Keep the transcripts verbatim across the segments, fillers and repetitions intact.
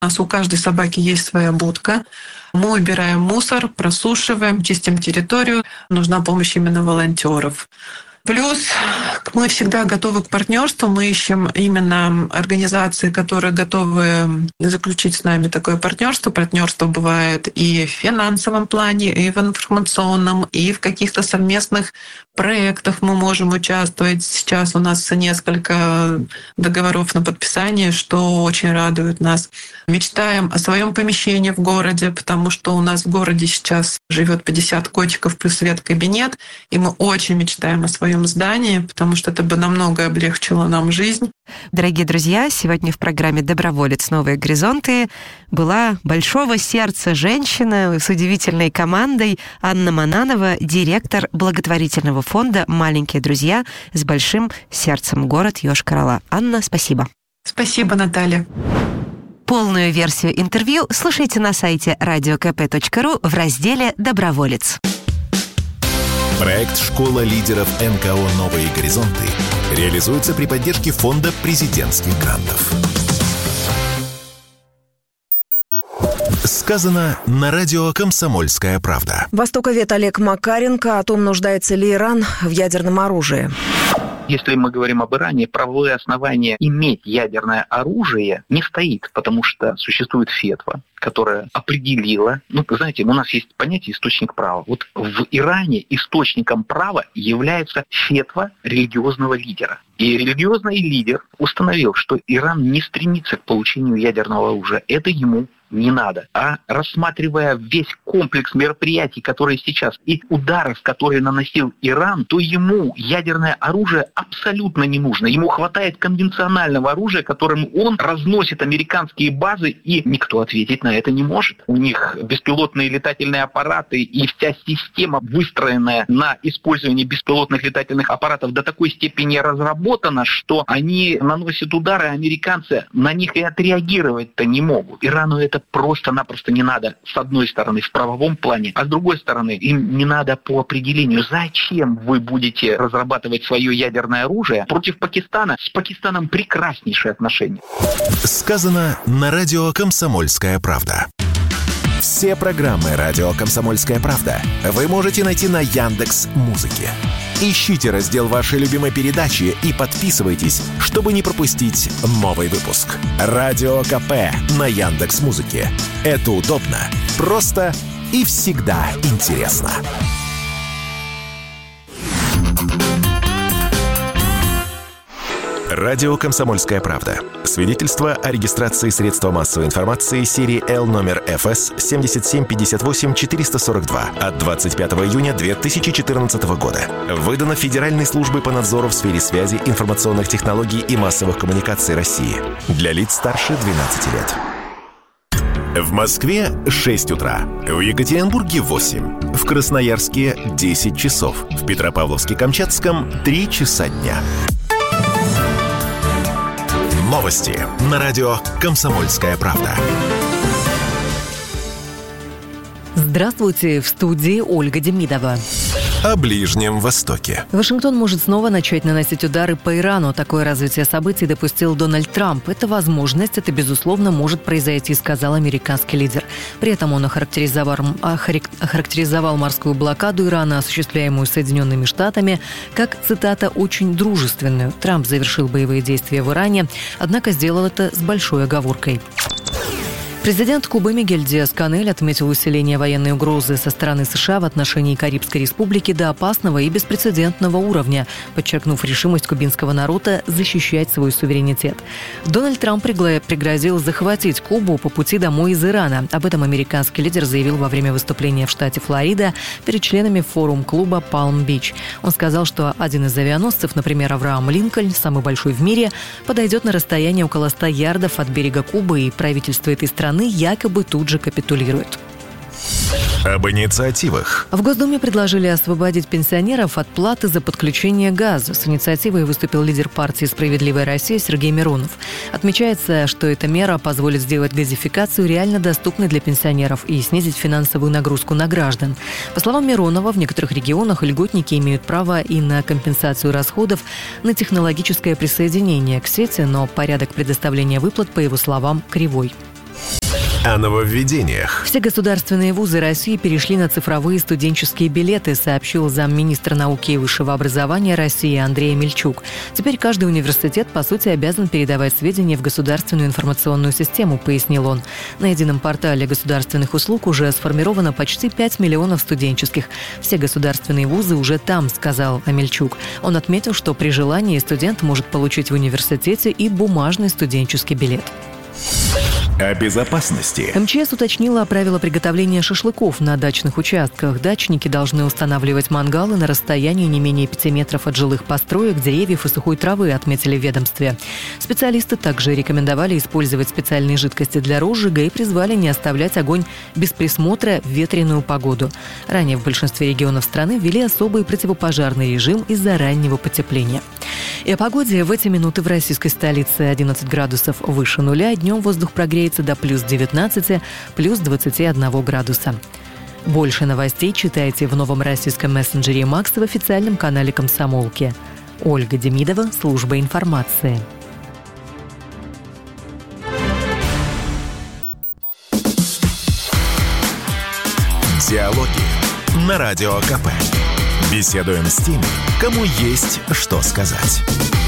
У нас у каждой собаки есть своя будка. Мы убираем мусор, просушиваем, чистим территорию. Нужна помощь именно волонтеров. Плюс мы всегда готовы к партнерству. Мы ищем именно организации, которые готовы заключить с нами такое партнерство. Партнерство бывает и в финансовом плане, и в информационном, и в каких-то совместных проектах мы можем участвовать. Сейчас у нас несколько договоров на подписание, что очень радует нас. Мечтаем о своем помещении в городе, потому что у нас в городе сейчас живет пятьдесят котиков плюс веткабинет, и мы очень мечтаем о своем здании, потому что это бы намного облегчило нам жизнь. Дорогие друзья, сегодня в программе «Доброволец. Новые горизонты» была большого сердца женщина с удивительной командой Анна Мананова, директор благотворительного фонда «Маленькие друзья» с большим сердцем, город Йошкар-Ола. Анна, спасибо. Спасибо, Наталья. Полную версию интервью слушайте на сайте радио ка пэ точка ру в разделе «Доброволец». Проект «Школа лидеров эн ка о «Новые горизонты» реализуется при поддержке Фонда президентских грантов. Сказано на радио «Комсомольская правда». Востоковед Олег Макаренко о том, нуждается ли Иран в ядерном оружии. Если мы говорим об Иране, правовое основание иметь ядерное оружие не стоит, потому что существует фетва, которая определила, ну, знаете, у нас есть понятие источник права. Вот в Иране источником права является фетва религиозного лидера. И религиозный лидер установил, что Иран не стремится к получению ядерного оружия. Это ему не надо. А рассматривая весь комплекс мероприятий, которые сейчас, и ударов, которые наносил Иран, то ему ядерное оружие абсолютно не нужно. Ему хватает конвенционального оружия, которым он разносит американские базы, и никто ответить на это не может. У них беспилотные летательные аппараты и вся система, выстроенная на использовании беспилотных летательных аппаратов, до такой степени разработана, что они наносят удары, а американцы на них и отреагировать-то не могут. Ирану это просто-напросто не надо, с одной стороны, в правовом плане, а с другой стороны, им не надо по определению. Зачем вы будете разрабатывать свое ядерное оружие против Пакистана? С Пакистаном прекраснейшие отношения. Сказано на радио «Комсомольская правда». Все программы радио «Комсомольская правда» вы можете найти на Яндекс.Музыке. Ищите раздел вашей любимой передачи и подписывайтесь, чтобы не пропустить новый выпуск. Радио КП на Яндекс.Музыке. Это удобно, просто и всегда интересно. Радио «Комсомольская правда». Свидетельство о регистрации средства массовой информации серии Л номер эф эс семь семь пять восемь четыре сорок два от двадцать пятого июня две тысячи четырнадцатого года. Выдано Федеральной службой по надзору в сфере связи, информационных технологий и массовых коммуникаций России. Для лиц старше двенадцати лет. В Москве шесть утра, в Екатеринбурге восемь, в Красноярске десять часов, в Петропавловске-Камчатском три часа дня. Новости на радио «Комсомольская правда». Здравствуйте, в студии Ольга Демидова. О Ближнем Востоке. Вашингтон может снова начать наносить удары по Ирану. Такое развитие событий допустил Дональд Трамп. Это возможность, это, безусловно, может произойти, сказал американский лидер. При этом он охарактеризовал, охарактеризовал морскую блокаду Ирана, осуществляемую Соединенными Штатами, как, цитата, «очень дружественную». Трамп завершил боевые действия в Иране, однако сделал это с большой оговоркой. Президент Кубы Мигель Диас-Канель отметил усиление военной угрозы со стороны США в отношении Карибской республики до опасного и беспрецедентного уровня, подчеркнув решимость кубинского народа защищать свой суверенитет. Дональд Трамп пригрозил захватить Кубу по пути домой из Ирана. Об этом американский лидер заявил во время выступления в штате Флорида перед членами форум-клуба «Палм-Бич». Он сказал, что один из авианосцев, например, Авраам Линкольн, самый большой в мире, подойдет на расстояние около ста ярдов от берега Кубы, и правительство этой страны якобы тут же капитулирует. Об инициативах. В Госдуме предложили освободить пенсионеров от платы за подключение газа. С инициативой выступил лидер партии «Справедливая Россия» Сергей Миронов. Отмечается, что эта мера позволит сделать газификацию реально доступной для пенсионеров и снизить финансовую нагрузку на граждан. По словам Миронова, в некоторых регионах льготники имеют право и на компенсацию расходов на технологическое присоединение к сети, но порядок предоставления выплат, по его словам, кривой. О нововведениях. Все государственные вузы России перешли на цифровые студенческие билеты, сообщил замминистра науки и высшего образования России Андрей Мельчук. Теперь каждый университет, по сути, обязан передавать сведения в государственную информационную систему, пояснил он. На едином портале государственных услуг уже сформировано почти пять миллионов студенческих. Все государственные вузы уже там, сказал Амельчук. Он отметил, что при желании студент может получить в университете и бумажный студенческий билет. О безопасности. МЧС уточнила правила приготовления шашлыков на дачных участках. Дачники должны устанавливать мангалы на расстоянии не менее пяти метров от жилых построек, деревьев и сухой травы, отметили в ведомстве. Специалисты также рекомендовали использовать специальные жидкости для розжига и призвали не оставлять огонь без присмотра в ветреную погоду. Ранее в большинстве регионов страны ввели особый противопожарный режим из-за раннего потепления. И о погоде в эти минуты в российской столице одиннадцать градусов выше нуля, днем воздух прогреется до плюс девятнадцати, плюс двадцати одного градуса. Больше новостей читайте в новом российском мессенджере «Макс» в официальном канале «Комсомолки». Ольга Демидова, служба информации. Диалоги на Радио КП. Беседуем с теми, кому есть что сказать.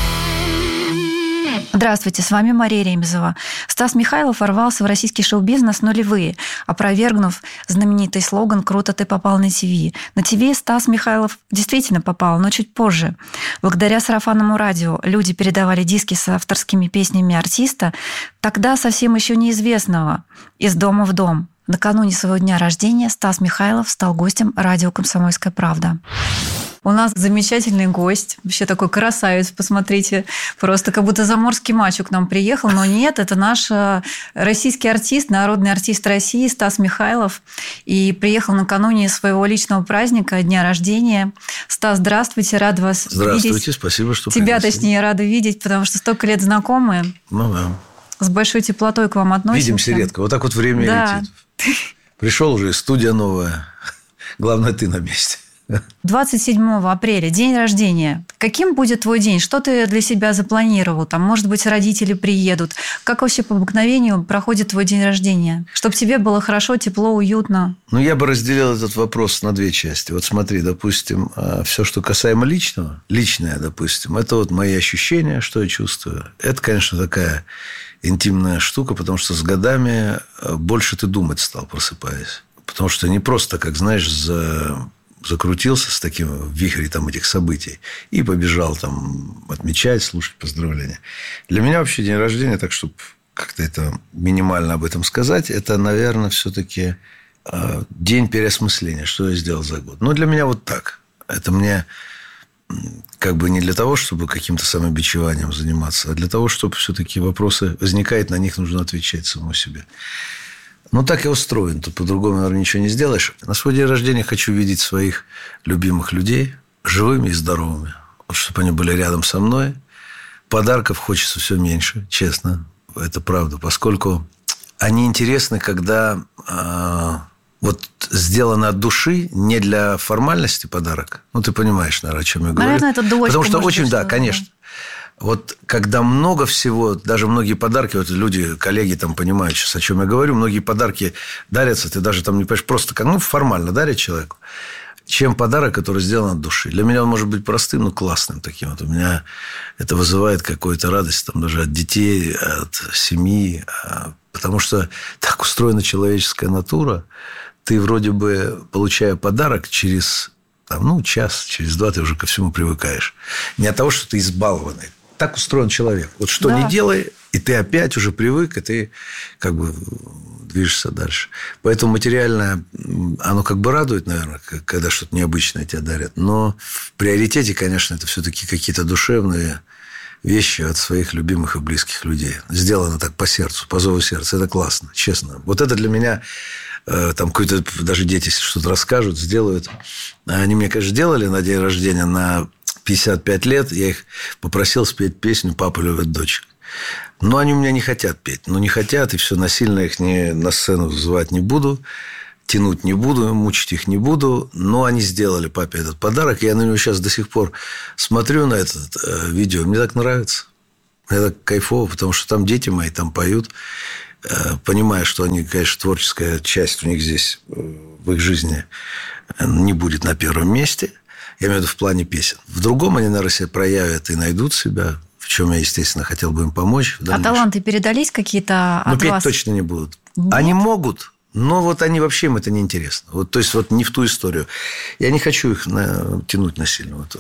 Здравствуйте, с вами Мария Ремезова. Стас Михайлов ворвался в российский шоу-бизнес нулевые, опровергнув знаменитый слоган «Круто, ты попал на ТВ». На ТВ Стас Михайлов действительно попал, но чуть позже. Благодаря сарафанному радио люди передавали диски с авторскими песнями артиста, тогда совсем еще неизвестного, из дома в дом. Накануне своего дня рождения Стас Михайлов стал гостем радио «Комсомольская правда». У нас замечательный гость, вообще такой красавец, посмотрите, просто как будто заморский мачо к нам приехал, но нет, это наш российский артист, народный артист России Стас Михайлов, и приехал накануне своего личного праздника, дня рождения. Стас, здравствуйте, рад вас здравствуйте, видеть. Здравствуйте, спасибо, что Тебя, пригласили. точнее, рада видеть, потому что столько лет знакомы. Ну да. С большой теплотой к вам относимся. Видимся редко, вот так вот время да. летит. Пришел уже, студия новая, главное, ты на месте. двадцать седьмого апреля, день рождения. Каким будет твой день? Что ты для себя запланировал? Там, может быть, родители приедут. Как вообще по обыкновению проходит твой день рождения? Чтобы тебе было хорошо, тепло, уютно. Ну, я бы разделил этот вопрос на две части. Вот смотри, допустим, все, что касаемо личного, личное, допустим, это вот мои ощущения, что я чувствую. Это, конечно, такая интимная штука, потому что с годами больше ты думать стал, просыпаясь. Потому что не просто, как, знаешь, за... закрутился с таким в вихре там, этих событий и побежал там отмечать, слушать поздравления. Для меня вообще день рождения, так чтобы как-то это минимально об этом сказать, это, наверное, все-таки э, день переосмысления, что я сделал за год. Но для меня вот так. Это мне как бы не для того, чтобы каким-то самобичеванием заниматься, а для того, чтобы все-таки вопросы возникают, на них нужно отвечать самому себе. Ну, так я устроен. Тут по-другому, наверное, ничего не сделаешь. На свой день рождения хочу видеть своих любимых людей живыми и здоровыми. Вот, чтобы они были рядом со мной. Подарков хочется все меньше, честно. Это правда. Поскольку они интересны, когда э, вот сделано от души, не для формальности подарок. Ну, ты понимаешь, наверное, о чем я говорю. Наверное, это дочка. Потому что очень, да, что-то. конечно. Вот когда много всего, даже многие подарки, вот люди, коллеги там понимают сейчас, о чем я говорю, многие подарки дарятся, ты даже там не понимаешь, просто ну, формально дарят человеку, чем подарок, который сделан от души. Для меня он может быть простым, но классным таким. Вот у меня это вызывает какую-то радость там, даже от детей, от семьи, потому что так устроена человеческая натура. Ты вроде бы, получая подарок, через там, ну, час, через два ты уже ко всему привыкаешь. Не от того, что ты избалованный. Так устроен человек. Вот что да. ни делай, и ты опять уже привык, и ты как бы движешься дальше. Поэтому материальное, оно как бы радует, наверное, когда что-то необычное тебе дарят. Но в приоритете, конечно, это все-таки какие-то душевные вещи от своих любимых и близких людей. Сделано так по сердцу, по зову сердца. Это классно, честно. Вот это для меня... Там какой-то, даже дети что-то расскажут, сделают. Они мне, конечно, делали на день рождения на пятьдесят пять лет. Я их попросил спеть песню «Папа любит дочек». Но они у меня не хотят петь. Ну, не хотят, и все, насильно их не, на сцену звать не буду, тянуть не буду, мучить их не буду. Но они сделали папе этот подарок. И я на него сейчас до сих пор смотрю на это видео. Мне так нравится. Мне так кайфово, потому что там дети мои там поют. понимая, что они, конечно, творческая часть у них здесь в их жизни не будет на первом месте. Я имею в виду в плане песен. В другом они, наверное, себя проявят и найдут себя, в чем я, естественно, хотел бы им помочь. А таланты передались какие-то от вас? Ну, петь вас? точно не будут. Нет? Они могут, но вот они вообще им это не интересно. Вот, то есть, вот не в ту историю. Я не хочу их на, тянуть насильно. Вот.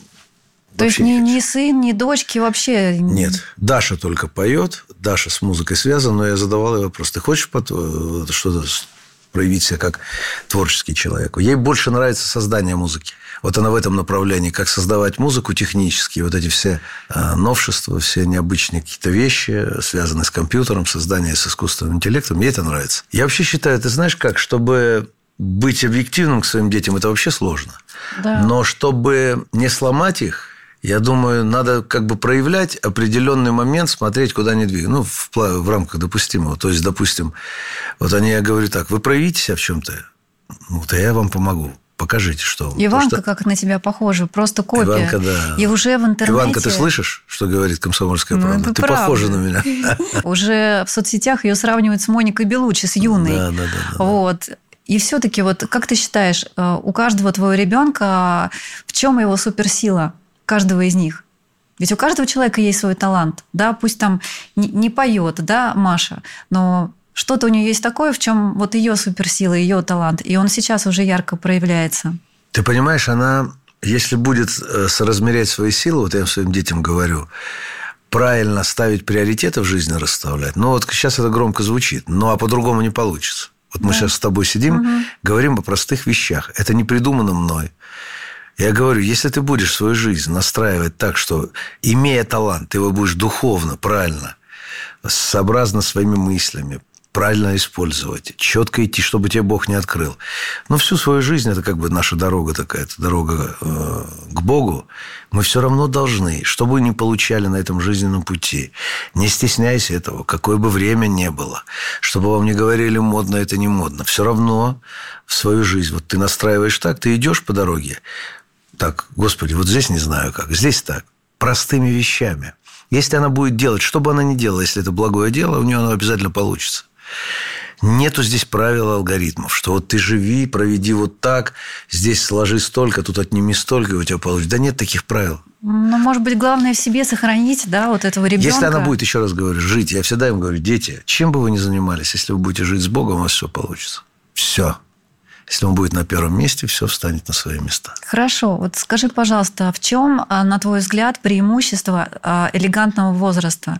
То есть ни, ни сын, ни дочки вообще... Нет. Даша только поет. Даша с музыкой связана, но я задавал ей вопрос. Ты хочешь что-то проявить себя как творческий человек? Ей больше нравится создание музыки. Вот она в этом направлении. Как создавать музыку технически. Вот эти все новшества, все необычные какие-то вещи, связанные с компьютером, создание с искусственным интеллектом. Ей это нравится. Я вообще считаю, ты знаешь как, чтобы... быть объективным к своим детям, это вообще сложно. Да. Но чтобы не сломать их, я думаю, надо как бы проявлять определенный момент, смотреть, куда они двигаются. Ну, в, в рамках допустимого. То есть, допустим, вот они, я говорю так, вы проявите себя в чем-то, ну, то я вам помогу. Покажите, что вы. Иванка, что... как на тебя похожа, просто копия. Иванка, да. И уже в интернете... Иванка, ты слышишь, что говорит «Комсомольская правда»? Ну, ты правда. похожа на меня. Уже в соцсетях ее сравнивают с Моникой Белуччи, с юной. Да, да, да. Вот. И все-таки, вот как ты считаешь, у каждого твоего ребенка в чем его суперсила, каждого из них? Ведь у каждого человека есть свой талант, да, пусть там не, не поет, да, Маша, но что-то у нее есть такое, в чем вот ее суперсила, ее талант, и он сейчас уже ярко проявляется. Ты понимаешь, она, если будет соразмерять свои силы, вот я своим детям говорю, правильно ставить приоритеты в жизни, расставлять. Ну, вот сейчас это громко звучит, ну, а по-другому не получится. Вот мы да. сейчас с тобой сидим, угу. говорим о простых вещах. Это не придумано мной. Я говорю, если ты будешь свою жизнь настраивать так, что, имея талант, ты его будешь духовно, правильно, сообразно своими мыслями, правильно использовать, четко идти, чтобы тебе Бог не открыл. Но всю свою жизнь, это как бы наша дорога такая, это дорога э, к Богу, мы все равно должны, что бы ни получали на этом жизненном пути, не стесняйся этого, какое бы время ни было, чтобы вам не говорили, модно это не модно, все равно в свою жизнь, вот ты настраиваешь так, ты идешь по дороге, так, Господи, вот здесь не знаю как, здесь так, простыми вещами. Если она будет делать, что бы она ни делала, если это благое дело, у нее оно обязательно получится. Нету здесь правил, алгоритмов, что вот ты живи, проведи вот так, здесь сложи столько, тут отними столько, и у тебя получится. Да нет таких правил. Ну, может быть, главное в себе сохранить, да, вот этого ребенка. Если она будет, еще раз говорю, жить, я всегда им говорю, дети, чем бы вы ни занимались, если вы будете жить с Богом, у вас все получится. Все. Если он будет на первом месте, все встанет на свои места. Хорошо. Вот скажи, пожалуйста, в чем, на твой взгляд, преимущество элегантного возраста,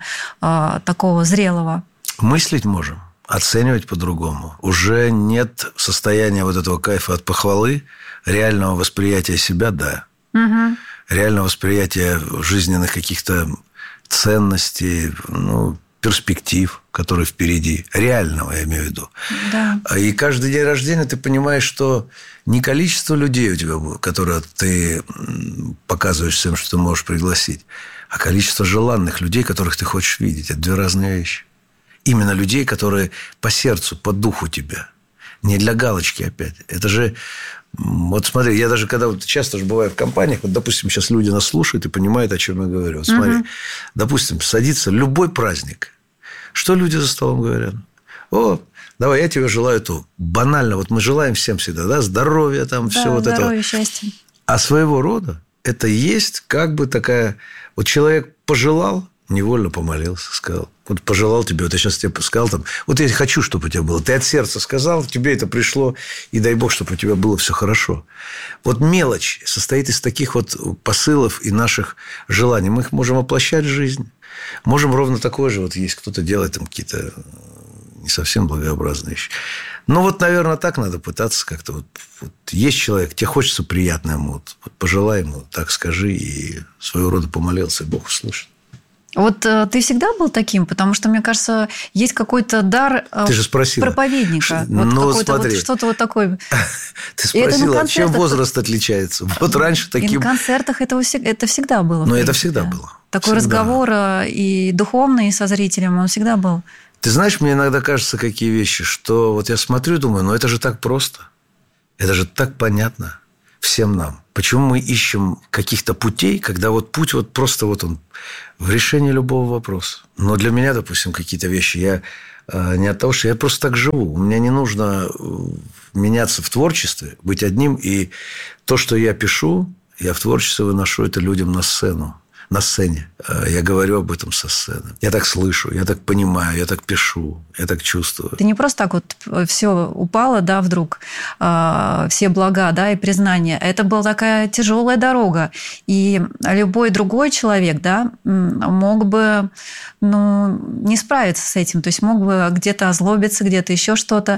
такого зрелого? Мыслить можем, оценивать по-другому. Уже нет состояния вот этого кайфа от похвалы, реального восприятия себя, да. Угу. Реального восприятия жизненных каких-то ценностей, ну, перспектив, которые впереди. Реального, я имею в виду. Да. И каждый день рождения ты понимаешь, что не количество людей у тебя будет, которые ты показываешь всем, что ты можешь пригласить, а количество желанных людей, которых ты хочешь видеть. Это две разные вещи. Именно людей, которые по сердцу, по духу тебя. Не для галочки опять. Это же... Вот смотри, я даже когда вот часто же бываю в компаниях, вот, допустим, сейчас люди нас слушают и понимают, о чем я говорю. Вот смотри, угу. допустим, садится любой праздник. Что люди за столом говорят? О, давай, я тебе желаю то. Банально, вот мы желаем всем всегда, да, здоровья, там, да, все вот это. Здоровья, счастья. А своего рода это есть как бы такая... Вот человек пожелал, невольно помолился, сказал. Вот пожелал тебе, вот я сейчас тебе сказал, там, вот я хочу, чтобы у тебя было. Ты от сердца сказал, тебе это пришло, и дай Бог, чтобы у тебя было все хорошо. Вот мелочь состоит из таких вот посылов и наших желаний. Мы их можем воплощать в жизнь. Можем ровно такое же. Вот есть кто-то делает там какие-то не совсем благообразные вещи. Ну, вот, наверное, так надо пытаться как-то. Вот, вот есть человек, тебе хочется приятно ему. Вот, вот пожелай ему, так скажи, и своего рода помолился, и Бог услышит. Вот э, ты всегда был таким? Потому что, мне кажется, есть какой-то дар э, ты же спросила. проповедника. Ну, вот какой-то смотри. Вот, что-то вот такое. Ты спросила, чем возраст отличается? Вот раньше таким... И на концертах это, это всегда было. Ну, это всегда было. Такой всегда. Разговор и духовный со зрителем, он всегда был. Ты знаешь, мне иногда кажется, какие вещи, что вот я смотрю и думаю, ну, это же так просто. Это же так понятно всем нам. Почему мы ищем каких-то путей, когда вот путь вот просто вот он в решении любого вопроса. Но для меня, допустим, какие-то вещи, я не от того, что я просто так живу. У меня не нужно меняться в творчестве, быть одним. И то, что я пишу, я в творчестве выношу это людям на сцену. На сцене. Я говорю об этом со сцены. Я так слышу, я так понимаю, я так пишу, я так чувствую. Ты не просто так вот все упало, да, вдруг, э, все блага, да, и признания. Это была такая тяжелая дорога. И любой другой человек, да, мог бы, ну, не справиться с этим. То есть мог бы где-то озлобиться, где-то еще что-то.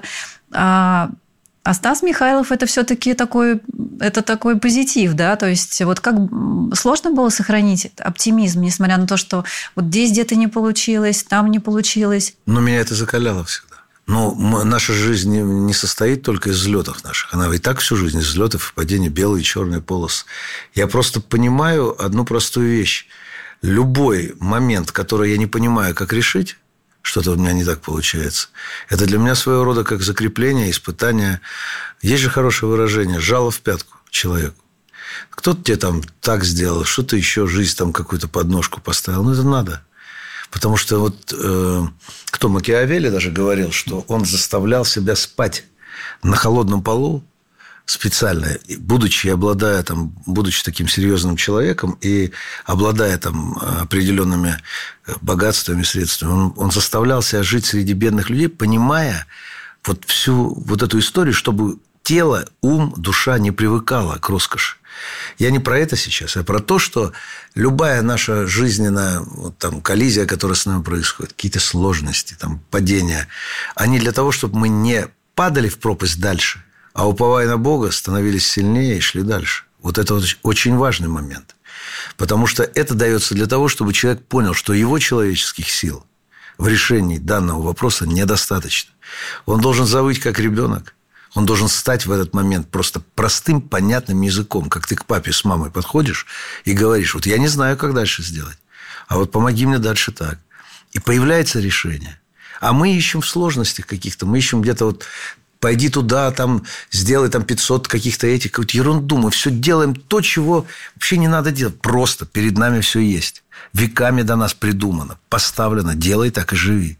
А А Стас Михайлов – это все-таки такой, это такой позитив, да? То есть вот как сложно было сохранить оптимизм, несмотря на то, что вот здесь где-то не получилось, там не получилось? Но меня это закаляло всегда. Но наша жизнь не состоит только из взлетов наших. Она и так всю жизнь из взлетов и падений, белые и черные полосы. Я просто понимаю одну простую вещь. Любой момент, который я не понимаю, как решить, что-то у меня не так получается. Это для меня своего рода как закрепление, испытание. Есть же хорошее выражение: жало в пятку человеку. Кто-то тебе там так сделал, что-то еще, жизнь там какую-то подножку поставил. Ну, это надо. Потому что вот э, кто, Макиавелли даже говорил, что он заставлял себя спать на холодном полу специально, будучи, обладая там, будучи таким серьезным человеком и обладая там определенными богатствами, средствами, он, он заставлял себя жить среди бедных людей, понимая вот всю вот эту историю, чтобы тело, ум, душа не привыкала к роскоши. Я не про это сейчас, а про то, что любая наша жизненная вот, там, коллизия, которая с нами происходит, какие-то сложности, там, падения, они для того, чтобы мы не падали в пропасть дальше, а уповая на Бога, становились сильнее и шли дальше. Вот это вот очень важный момент. Потому что это дается для того, чтобы человек понял, что его человеческих сил в решении данного вопроса недостаточно. Он должен завыть, как ребенок. Он должен стать в этот момент просто простым, понятным языком. Как ты к папе с мамой подходишь и говоришь: вот я не знаю, как дальше сделать, а вот помоги мне дальше так. И появляется решение. А мы ищем в сложностях каких-то, мы ищем где-то вот... Пойди туда, там, сделай там пятьсот каких-то этих, какую-то ерунду. Мы все делаем то, чего вообще не надо делать. Просто перед нами все есть. Веками до нас придумано, поставлено. Делай так и живи.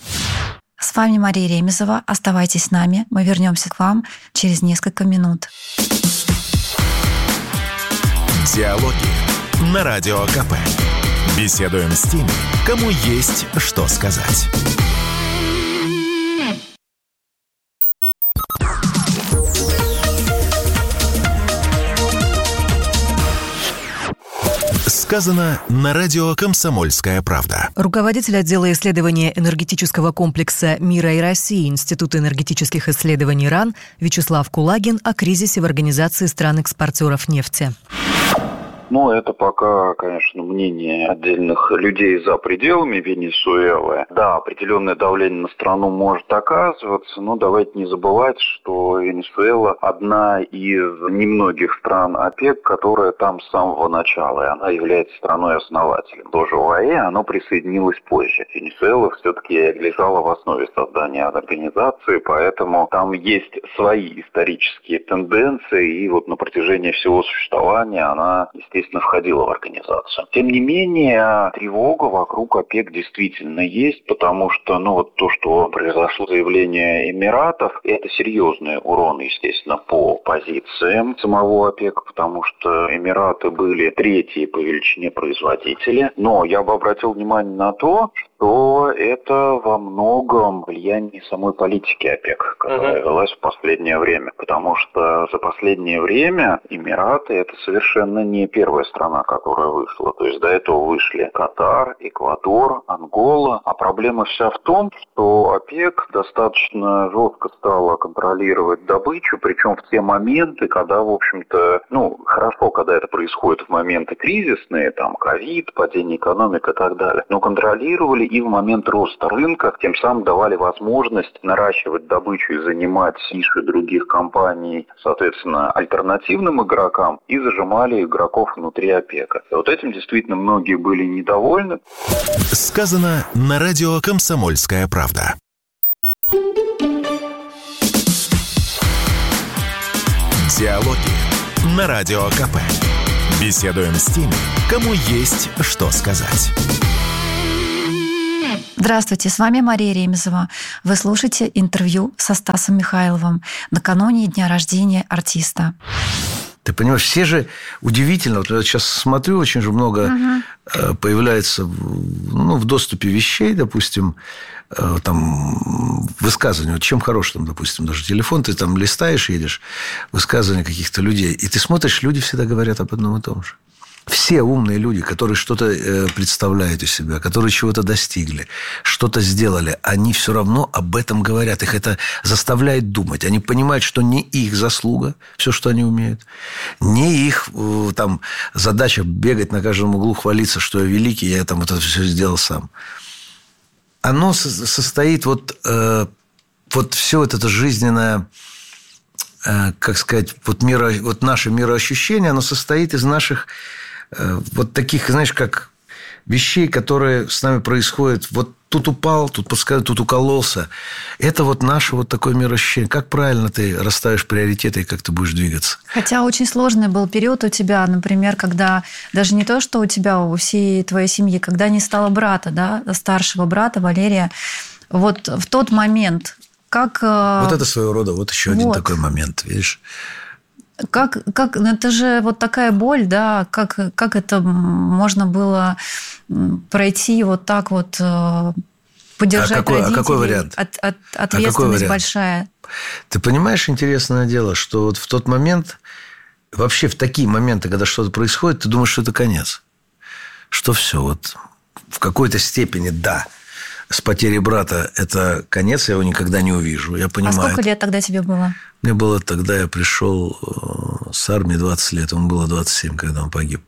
С вами Мария Ремезова. Оставайтесь с нами. Мы вернемся к вам через несколько минут. Диалоги на Радио КП. Беседуем с теми, кому есть что сказать. Сказано на радио «Комсомольская правда». Руководитель отдела исследования энергетического комплекса «Мира и России» Института энергетических исследований РАН Вячеслав Кулагин о кризисе в Организации стран-экспортеров нефти. Ну, это пока, конечно, мнение отдельных людей за пределами Венесуэлы. Да, определенное давление на страну может оказываться, но давайте не забывать, что Венесуэла одна из немногих стран ОПЕК, которая там с самого начала, и она является страной-основателем. Тоже ОАЭ, оно присоединилось позже. Венесуэла все-таки лежала в основе создания организации, поэтому там есть свои исторические тенденции, и вот на протяжении всего существования она, естественно, естественно, входила в организацию. Тем не менее, тревога вокруг ОПЕК действительно есть, потому что, ну, вот то, что произошло заявление Эмиратов, это серьезный урон, естественно, по позициям самого ОПЕК, потому что Эмираты были третьи по величине производители. Но я бы обратил внимание на то, что это во многом влияние самой политики ОПЕК, которая uh-huh. велась в последнее время. Потому что за последнее время Эмираты – это совершенно не первая страна, которая вышла. То есть до этого вышли Катар, Эквадор, Ангола. А проблема вся в том, что ОПЕК достаточно жестко стала контролировать добычу, причем в те моменты, когда, в общем-то, ну, хорошо, когда это происходит в моменты кризисные, там, ковид, падение экономики и так далее, но контролировали и в момент роста рынка, тем самым давали возможность наращивать добычу и занимать ниши других компаний, соответственно, альтернативным игрокам, и зажимали игроков внутри ОПЕКа. И вот этим действительно многие были недовольны. Сказано на радио «Комсомольская правда». Диалоги на Радио КП. Беседуем с теми, кому есть что сказать. Здравствуйте, с вами Мария Ремезова. Вы слушаете интервью со Стасом Михайловым накануне дня рождения артиста. Ты понимаешь, все же удивительно, вот я сейчас смотрю, очень же много угу. появляется ну, в доступе вещей, допустим, там высказывания. Вот чем хорош там, допустим, даже телефон, ты там листаешь, едешь, высказывания каких-то людей, и ты смотришь, люди всегда говорят об одном и том же. Все умные люди, которые что-то представляют из себя, которые чего-то достигли, что-то сделали, они все равно об этом говорят. Их это заставляет думать. Они понимают, что не их заслуга, все, что они умеют, не их там, задача бегать на каждом углу, хвалиться, что я великий, я там вот это все сделал сам. Оно состоит вот, вот все вот это жизненное, как сказать, вот, миро, вот наше мироощущение, оно состоит из наших вот таких, знаешь, как вещей, которые с нами происходят. Вот тут упал, тут подсказал, тут укололся. Это вот наше вот такое мироощущение. Как правильно ты расставишь приоритеты и как ты будешь двигаться? Хотя очень сложный был период у тебя, например, когда даже не то, что у тебя, у всей твоей семьи, когда не стало брата, да, старшего брата Валерия, вот в тот момент, как... Вот это своего рода, вот еще вот один такой момент, видишь? Как, как, это же вот такая боль, да, как, как это можно было пройти вот так вот, поддержать а какой, родителей? А какой вариант? От, от, ответственность а большая. Ты понимаешь, интересное дело, что вот в тот момент, вообще в такие моменты, когда что-то происходит, ты думаешь, что это конец. Что все, вот в какой-то степени, да, с потерей брата это конец, я его никогда не увижу, я понимаю. А сколько лет тогда тебе было? Мне было тогда, я пришел с армии двадцать лет, ему было двадцать семь, когда он погиб.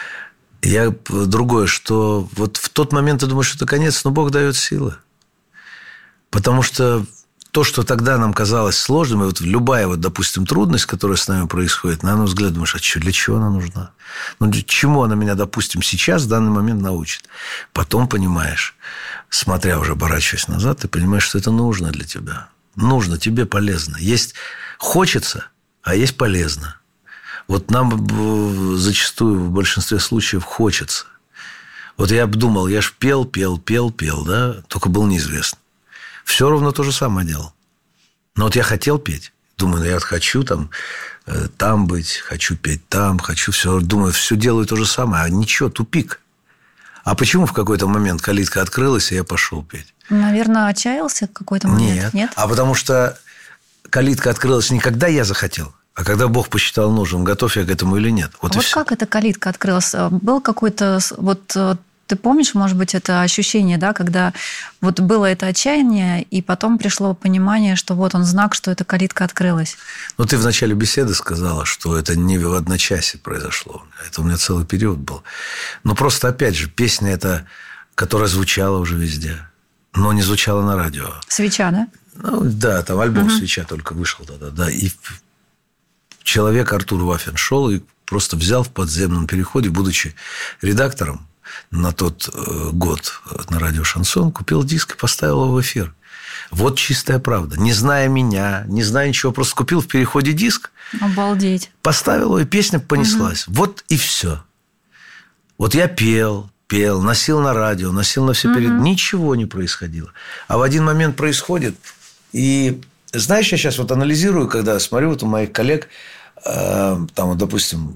Я другое, что вот в тот момент ты думаешь, что это конец, но Бог дает силы. Потому что то, что тогда нам казалось сложным, и вот любая, вот, допустим, трудность, которая с нами происходит, на мой взгляд, думаешь, а что, для чего она нужна? Ну, для чему она меня, допустим, сейчас, в данный момент научит? Потом понимаешь, смотря уже, оборачиваясь назад, ты понимаешь, что это нужно для тебя. Нужно, тебе полезно. Есть хочется, а есть полезно. Вот нам зачастую в большинстве случаев хочется. Вот я бы думал, я ж пел, пел, пел, пел, да, только был неизвестен. Все равно то же самое делал. Но вот я хотел петь. Думаю, я хочу там, там быть, хочу петь там, хочу все. Думаю, все делаю то же самое. А ничего, тупик. А почему в какой-то момент калитка открылась, и я пошел петь? Наверное, отчаялся в какой-то момент? Нет. Нет? А потому что калитка открылась не когда я захотел, а когда Бог посчитал нужным, готов я к этому или нет. Вот, а вот как эта калитка открылась? Был какой-то... Вот ты помнишь, может быть, это ощущение, да, когда вот было это отчаяние, и потом пришло понимание, что вот он знак, что эта калитка открылась? Ну, ты в начале беседы сказала, что это не в одночасье произошло. Это у меня целый период был. Но просто, опять же, песня эта, которая звучала уже везде, но не звучала на радио. «Свеча», да? Ну, да, там альбом угу. «Свеча» только вышел тогда, да. И человек Артур Вафин шел и просто взял в подземном переходе, будучи редактором, на тот год на радио «Шансон», купил диск и поставил его в эфир. Вот чистая правда. Не зная меня, не зная ничего, просто купил в переходе диск. Обалдеть. Поставил его, и песня понеслась. Угу. Вот и все. Вот я пел, пел, носил на радио, носил на все угу. перед... Ничего не происходило. А в один момент происходит. И знаешь, я сейчас вот анализирую, когда смотрю вот у моих коллег, э, там, вот, допустим...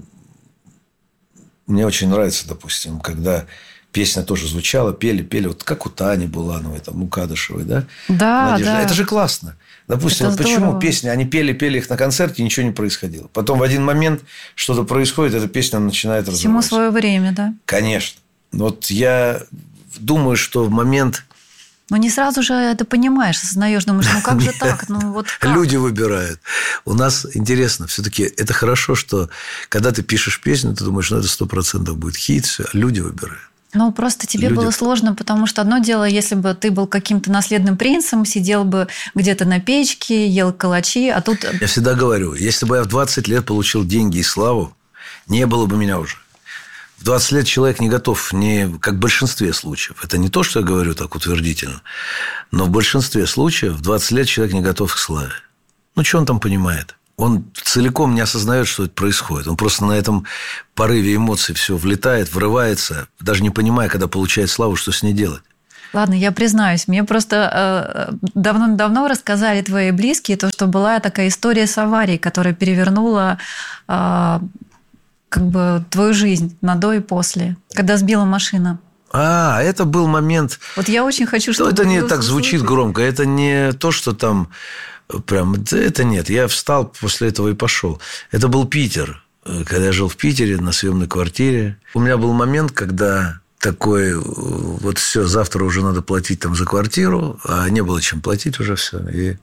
Мне очень нравится, допустим, когда песня тоже звучала, пели, пели, вот как у Тани Булановой, там, у Кадышевой, да? Да, Надежда. да. Это же классно. Допустим, вот почему песни, они пели, пели их на концерте, ничего не происходило. Потом в один момент что-то происходит, эта песня начинает развиваться. Всему свое время, да? Конечно. Вот я думаю, что в момент... Но не сразу же это понимаешь, осознаешь, думаешь, ну как же так? Ну, вот как? Люди выбирают. У нас интересно, все-таки это хорошо, что когда ты пишешь песню, ты думаешь, ну это сто процентов будет хит, все, а люди выбирают. Ну, просто тебе Люди... было сложно, потому что одно дело, если бы ты был каким-то наследным принцем, сидел бы где-то на печке, ел калачи, а тут... Я всегда говорю, если бы я в двадцать лет получил деньги и славу, не было бы меня уже. В двадцать лет человек не готов, не, как в большинстве случаев. Это не то, что я говорю так утвердительно. Но в большинстве случаев в двадцать лет человек не готов к славе. Ну, что он там понимает? Он целиком не осознает, что это происходит. Он просто на этом порыве эмоций все влетает, врывается, даже не понимая, когда получает славу, что с ней делать. Ладно, я признаюсь, мне просто э, давно-давно рассказали твои близкие, то, что была такая история с аварией, которая перевернула э, как бы твою жизнь на до и после, когда сбила машина. А, это был момент... Вот я очень хочу, чтобы... Это не так звучит громко. Это не то, что там прям... Это нет. Я встал после этого и пошел. Это был Питер. Когда я жил в Питере на съемной квартире. У меня был момент, когда такой... Вот все, завтра уже надо платить там за квартиру. А не было чем платить уже все. И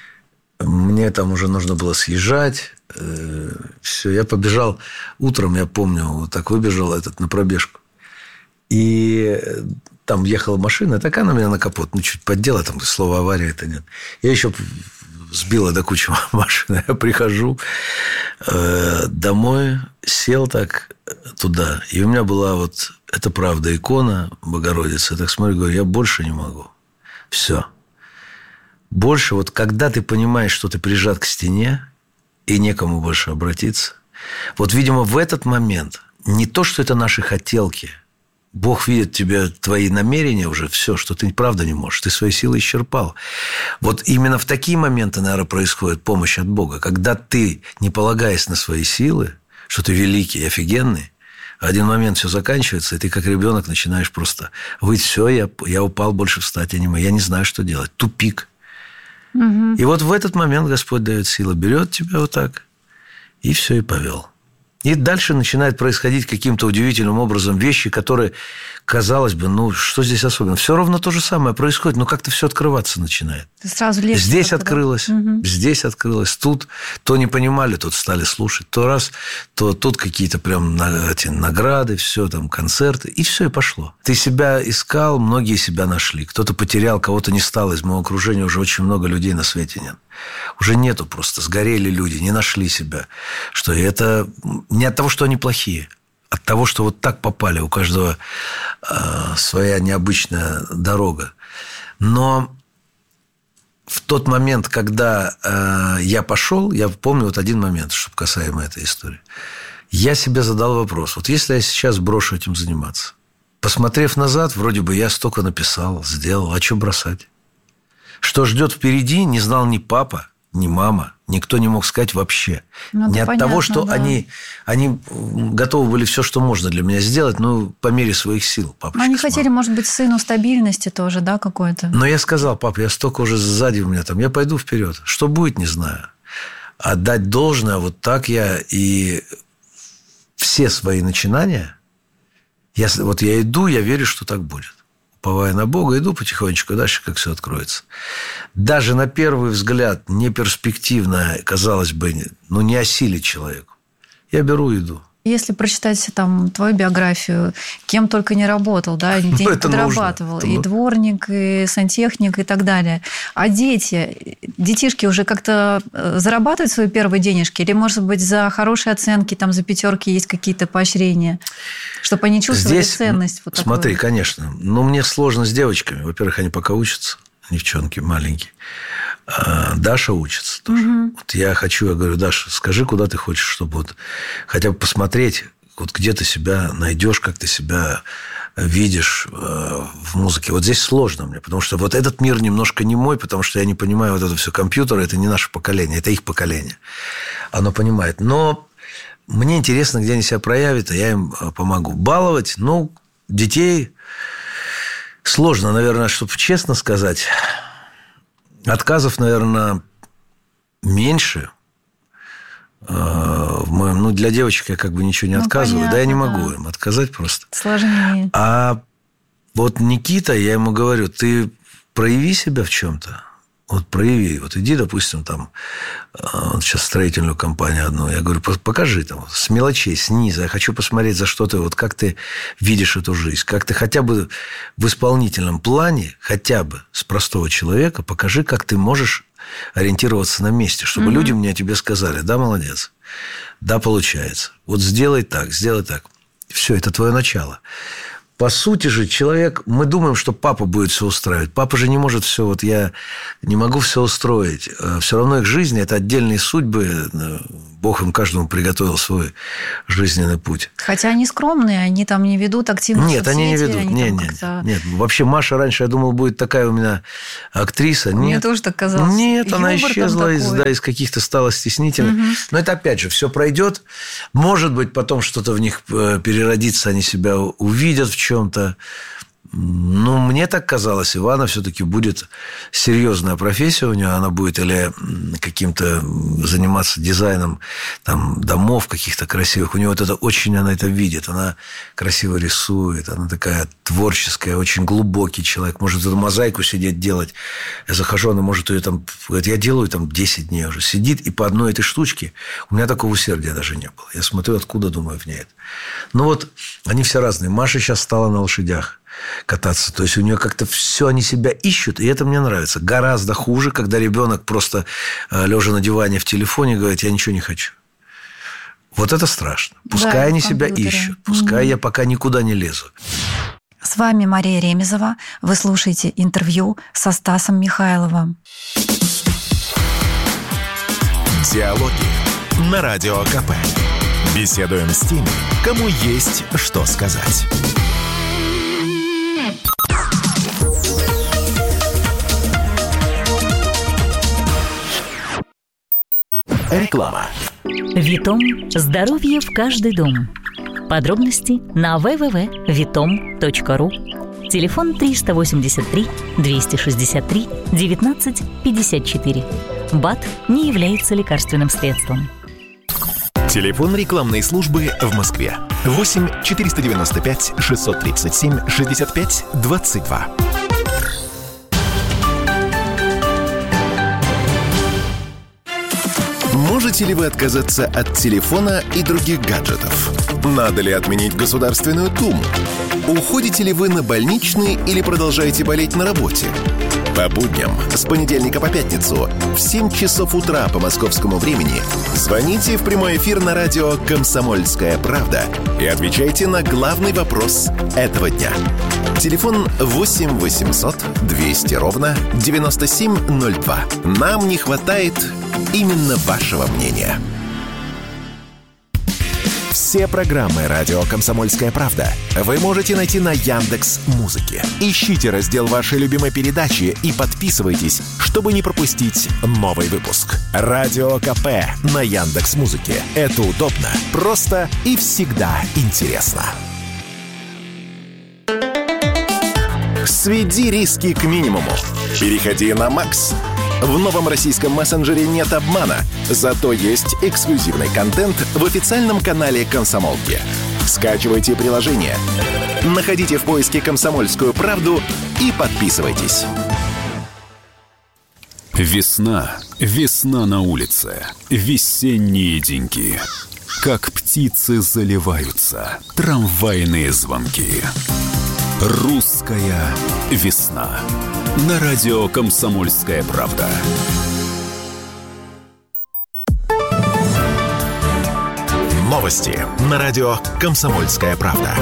мне там уже нужно было съезжать. Все, я побежал утром, я помню, вот так выбежал этот на пробежку. И там ехала машина, такая на меня на капот, ну, чуть поддела, там слова авария это нет. Я еще сбила до кучи машины. Я прихожу э, домой, сел так туда, и у меня была вот, это правда, икона Богородицы. Я так смотрю, говорю, я больше не могу. Все. Больше вот, когда ты понимаешь, что ты прижат к стене, и некому больше обратиться. Вот, видимо, в этот момент не то, что это наши хотелки. Бог видит тебе, твои намерения уже, все, что ты правда не можешь. Ты свои силы исчерпал. Вот именно в такие моменты, наверное, происходит помощь от Бога. Когда ты, не полагаясь на свои силы, что ты великий и офигенный, в один момент все заканчивается, и ты как ребенок начинаешь просто выть, все, я, я упал, больше встать я не могу, я не знаю, что делать. Тупик. Угу. И вот в этот момент Господь дает силу, берет тебя вот так, и все, и повел. И дальше начинает происходить каким-то удивительным образом вещи, которые, казалось бы, ну, что здесь особенно? Все ровно то же самое происходит, но как-то все открываться начинает. Ты сразу легче. Здесь как-то, открылось, да? Угу. здесь открылось, тут то не понимали, тут стали слушать, то раз, то тут какие-то прям эти награды, все там, концерты, и все, и пошло. Ты себя искал, многие себя нашли. Кто-то потерял, кого-то не стало. Из моего окружения уже очень много людей на свете нет. Уже нету просто, сгорели люди, не нашли себя. Что это не от того, что они плохие, от того, что вот так попали, у каждого э, своя необычная дорога. Но в тот момент, когда э, я пошел, я помню вот один момент, что касаемо этой истории. Я себе задал вопрос, вот если я сейчас брошу этим заниматься, посмотрев назад, вроде бы я столько написал, сделал, а что бросать? Что ждет впереди, не знал ни папа, ни мама. Никто не мог сказать вообще. Ну, не от понятно, того, что да. они, они готовы были все, что можно для меня сделать, но по мере своих сил. Папочка, они хотели, может быть, сыну стабильности тоже, да, какой-то? Но я сказал, пап, я столько уже сзади у меня там, я пойду вперед. Что будет, не знаю. Отдать должное, вот так я и все свои начинания, я, вот я иду, я верю, что так будет. Уповая на Бога, иду потихонечку дальше, как все откроется. Даже на первый взгляд неперспективно, казалось бы, ну, не осилить человеку. Я беру и иду. Если прочитать там твою биографию, кем только не работал, да, день ну, подрабатывал, нужно. И ну... дворник, и сантехник, и так далее. А дети, детишки уже как-то зарабатывают свои первые денежки? Или, может быть, за хорошие оценки, там, за пятерки есть какие-то поощрения, чтобы они чувствовали Здесь, ценность? Вот смотри, такую? Конечно. Но мне сложно с девочками. Во-первых, они пока учатся, девчонки маленькие. А Даша учится тоже. Угу. Вот я хочу, я говорю, Даша, скажи, куда ты хочешь, чтобы вот хотя бы посмотреть, вот где ты себя найдешь, как ты себя видишь в музыке. Вот здесь сложно мне, потому что вот этот мир немножко не мой, потому что я не понимаю вот это все компьютеры, это не наше поколение, это их поколение. Оно понимает. Но мне интересно, где они себя проявят, и я им помогу. Баловать, ну, детей сложно, наверное, чтобы честно сказать. Отказов, наверное, меньше. В моем, ну, для девочек я как бы ничего не ну, отказываю. Понятно, да, я не могу да. им отказать просто. Сложнее. А вот Никита, я ему говорю, ты прояви себя в чем-то. Вот прояви. Вот иди, допустим, там, вот сейчас строительную компанию одну. Я говорю, покажи там, с мелочей, снизу. Я хочу посмотреть, за что ты, вот как ты видишь эту жизнь. Как ты хотя бы в исполнительном плане, хотя бы с простого человека, покажи, как ты можешь ориентироваться на месте. Чтобы mm-hmm. люди мне о тебе сказали, да, молодец, да, получается. Вот сделай так, сделай так. Все, это твое начало. По сути же, человек... Мы думаем, что папа будет все устраивать. Папа же не может все... Вот я не могу все устроить. Все равно их жизнь – это отдельные судьбы. Бог им каждому приготовил свой жизненный путь. Хотя они скромные, они там не ведут активно Нет, соцсети, они не ведут. Они нет, нет, нет. Вообще Маша раньше, я думал, будет такая у меня актриса. Мне нет. тоже так казалось. Нет, Юмор она исчезла, из, да, из каких-то стала стеснительной. Угу. Но это опять же, все пройдет. Может быть, потом что-то в них переродится, они себя увидят в чем-то. Ну, мне так казалось, Ивана все-таки будет серьезная профессия у нее, она будет или каким-то заниматься дизайном там, домов каких-то красивых. У нее вот это очень, она это видит, она красиво рисует, она такая творческая, очень глубокий человек, может эту мозаику сидеть делать. Я захожу, она может ее там, говорит, я делаю там десять дней уже, сидит, и по одной этой штучке у меня такого усердия даже не было. Я смотрю, откуда, думаю, в ней это. Ну, вот они все разные. Маша сейчас стала на лошадях кататься. То есть у нее как-то все, они себя ищут, и это мне нравится. Гораздо хуже, когда ребенок просто лежа на диване в телефоне говорит, я ничего не хочу. Вот это страшно. Пускай да, они себя ищут, пускай mm-hmm. я пока никуда не лезу. С вами Мария Ремезова. Вы слушаете интервью со Стасом Михайловым. Диалоги на Радио КП. Беседуем с теми, кому есть что сказать. Реклама. Витом. Здоровье в каждый дом. Подробности на дабл ю дабл ю дабл ю точка витом точка ру. Телефон триста восемьдесят три двести шестьдесят три девятнадцать пятьдесят четыре. БАД не является лекарственным средством. Телефон рекламной службы в Москве. восемь четыреста девяносто пять шестьсот тридцать семь шестьдесят пять двадцать два. Можете ли вы отказаться от телефона и других гаджетов? Надо ли отменить Государственную Думу? Уходите ли вы на больничный или продолжаете болеть на работе? По будням с понедельника по пятницу в семь часов утра по московскому времени звоните в прямой эфир на радио «Комсомольская правда» и отвечайте на главный вопрос этого дня. Телефон восемь восемьсот двести ровно девяносто семь ноль два. Нам не хватает именно вашего мнения. Все программы «Радио Комсомольская правда» вы можете найти на Яндекс.Музыке. Ищите раздел вашей любимой передачи и подписывайтесь, чтобы не пропустить новый выпуск. Радио КП на Яндекс.Музыке. Это удобно, просто и всегда интересно. Сведи риски к минимуму. Переходи на Макс. В новом российском мессенджере нет обмана, зато есть эксклюзивный контент в официальном канале «Комсомолки». Скачивайте приложение, находите в поиске «Комсомольскую правду» и подписывайтесь. Весна, весна на улице, весенние деньки. Как птицы заливаются трамвайные звонки. Русская весна. На радио «Комсомольская правда». Новости на радио «Комсомольская правда».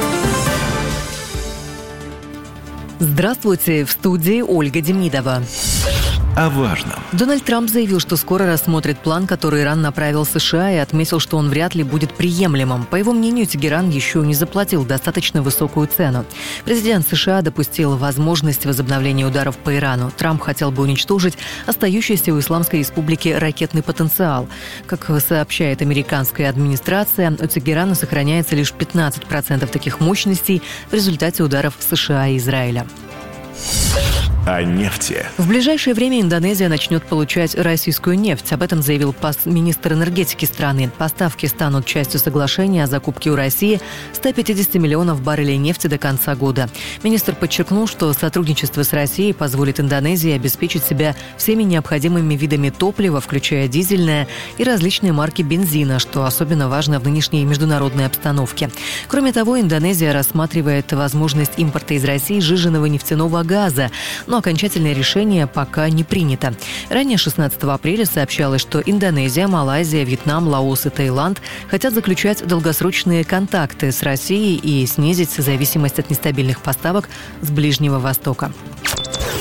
Здравствуйте, в студии Ольга Демидова. О важном. Дональд Трамп заявил, что скоро рассмотрит план, который Иран направил США, и отметил, что он вряд ли будет приемлемым. По его мнению, Тегеран еще не заплатил достаточно высокую цену. Президент США допустил возможность возобновления ударов по Ирану. Трамп хотел бы уничтожить остающийся у Исламской Республики ракетный потенциал. Как сообщает американская администрация, у Тегерана сохраняется лишь пятнадцать процентов таких мощностей в результате ударов США и Израиля. О нефти. В ближайшее время Индонезия начнет получать российскую нефть. Об этом заявил министр энергетики страны. Поставки станут частью соглашения о закупке у России ста пятидесяти миллионов баррелей нефти до конца года. Министр подчеркнул, что сотрудничество с Россией позволит Индонезии обеспечить себя всеми необходимыми видами топлива, включая дизельное и различные марки бензина, что особенно важно в нынешней международной обстановке. Кроме того, Индонезия рассматривает возможность импорта из России сжиженного нефтяного газа, но окончательное решение пока не принято. Ранее, шестнадцатого апреля, сообщалось, что Индонезия, Малайзия, Вьетнам, Лаос и Таиланд хотят заключать долгосрочные контакты с Россией и снизить зависимость от нестабильных поставок с Ближнего Востока.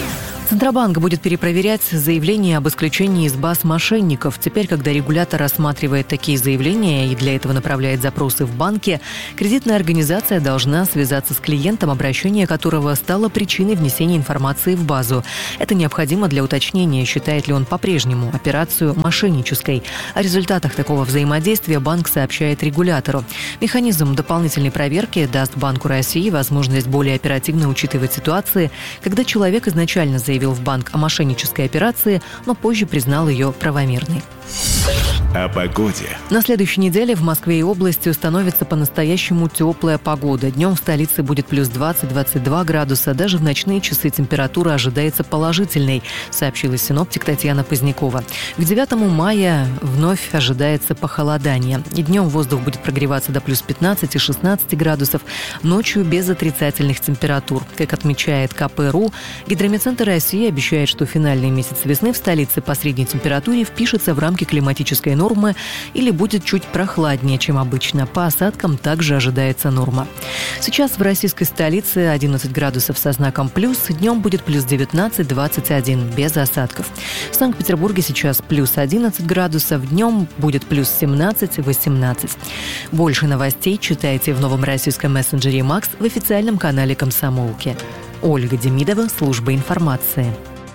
Центробанк будет перепроверять заявления об исключении из баз мошенников. Теперь, когда регулятор рассматривает такие заявления и для этого направляет запросы в банки, кредитная организация должна связаться с клиентом, обращение которого стало причиной внесения информации в базу. Это необходимо для уточнения, считает ли он по-прежнему операцию мошеннической. О результатах такого взаимодействия банк сообщает регулятору. Механизм дополнительной проверки даст Банку России возможность более оперативно учитывать ситуации, когда человек изначально заявил в банк о мошеннической операции, но позже признал ее правомерной. О погоде. На следующей неделе в Москве и области установится по-настоящему теплая погода. Днем в столице будет плюс двадцать-двадцать два градуса. Даже в ночные часы температура ожидается положительной, сообщила синоптик Татьяна Позднякова. К девятому мая вновь ожидается похолодание. И днем воздух будет прогреваться до плюс пятнадцати-шестнадцати градусов. Ночью без отрицательных температур. Как отмечает ка пэ эр у, Гидрометцентр России обещает, что финальный месяц весны в столице по средней температуре впишется в рамки климатической нормы или будет чуть прохладнее, чем обычно. По осадкам также ожидается норма. Сейчас в российской столице одиннадцать градусов со знаком плюс, днем будет плюс девятнадцать-двадцать один, без осадков. В Санкт-Петербурге сейчас плюс одиннадцать градусов, днем будет плюс семнадцать-восемнадцать. Больше новостей читайте в новом российском мессенджере «Макс» в официальном канале «Комсомолки». Ольга Демидова, служба информации.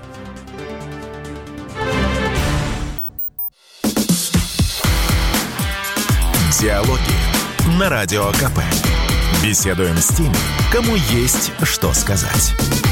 Диалоги на Радио ка пэ. Беседуем с теми, кому есть что сказать.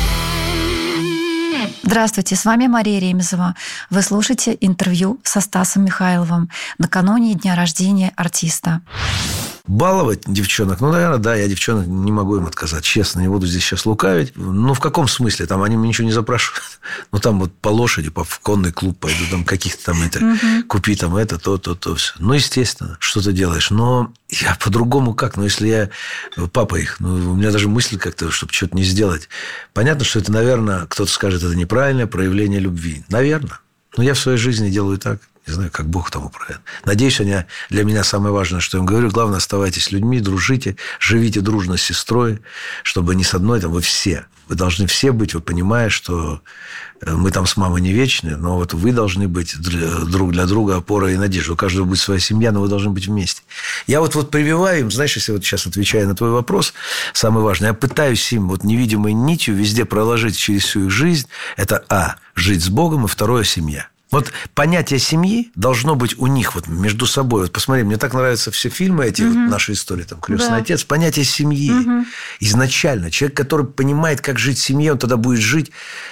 Здравствуйте, с вами Мария Ремезова. Вы слушаете интервью со Стасом Михайловым накануне дня рождения артиста. Баловать девчонок, ну, наверное, да, я девчонок не могу им отказать, честно, не буду здесь сейчас лукавить. Ну, в каком смысле? Там они мне ничего не запрашивают. Ну, там вот по лошади, по в конный клуб пойду, там каких-то там это, угу. Купи там это, то, то, то, все. Ну, естественно, что ты делаешь. Но я по-другому как? Ну, если я папа их, ну, у меня даже мысль как-то, чтобы что-то не сделать. Понятно, что это, наверное, кто-то скажет, это неправильное проявление любви. Наверное. Но я в своей жизни делаю так. Не знаю, как Бог тому правит. Надеюсь, они, для меня самое важное, что я им говорю, главное, оставайтесь людьми, дружите, живите дружно с сестрой, чтобы не с одной, там, вы все. Вы должны все быть, вы понимаете, что мы там с мамой не вечны, но вот вы должны быть друг для друга опорой и надеждой. У каждого будет своя семья, но вы должны быть вместе. Я вот, вот прививаю им, знаешь, если вот сейчас отвечая на твой вопрос, самое важное, я пытаюсь им вот невидимой нитью везде проложить через всю их жизнь, это а, жить с Богом, и второе, семья. Вот понятие семьи должно быть у них вот между собой. Вот посмотри, мне так нравятся все фильмы эти, угу. вот наши истории, там, «Крестный да. отец». Понятие семьи угу. изначально. Человек, который понимает, как жить в семье, он тогда будет жить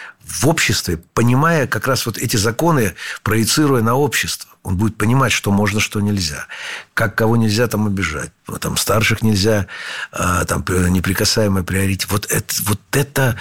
в обществе, понимая как раз вот эти законы, проецируя на общество. Он будет понимать, что можно, что нельзя. Как кого нельзя там обижать. Там старших нельзя, там неприкасаемый приоритет. Вот это, вот это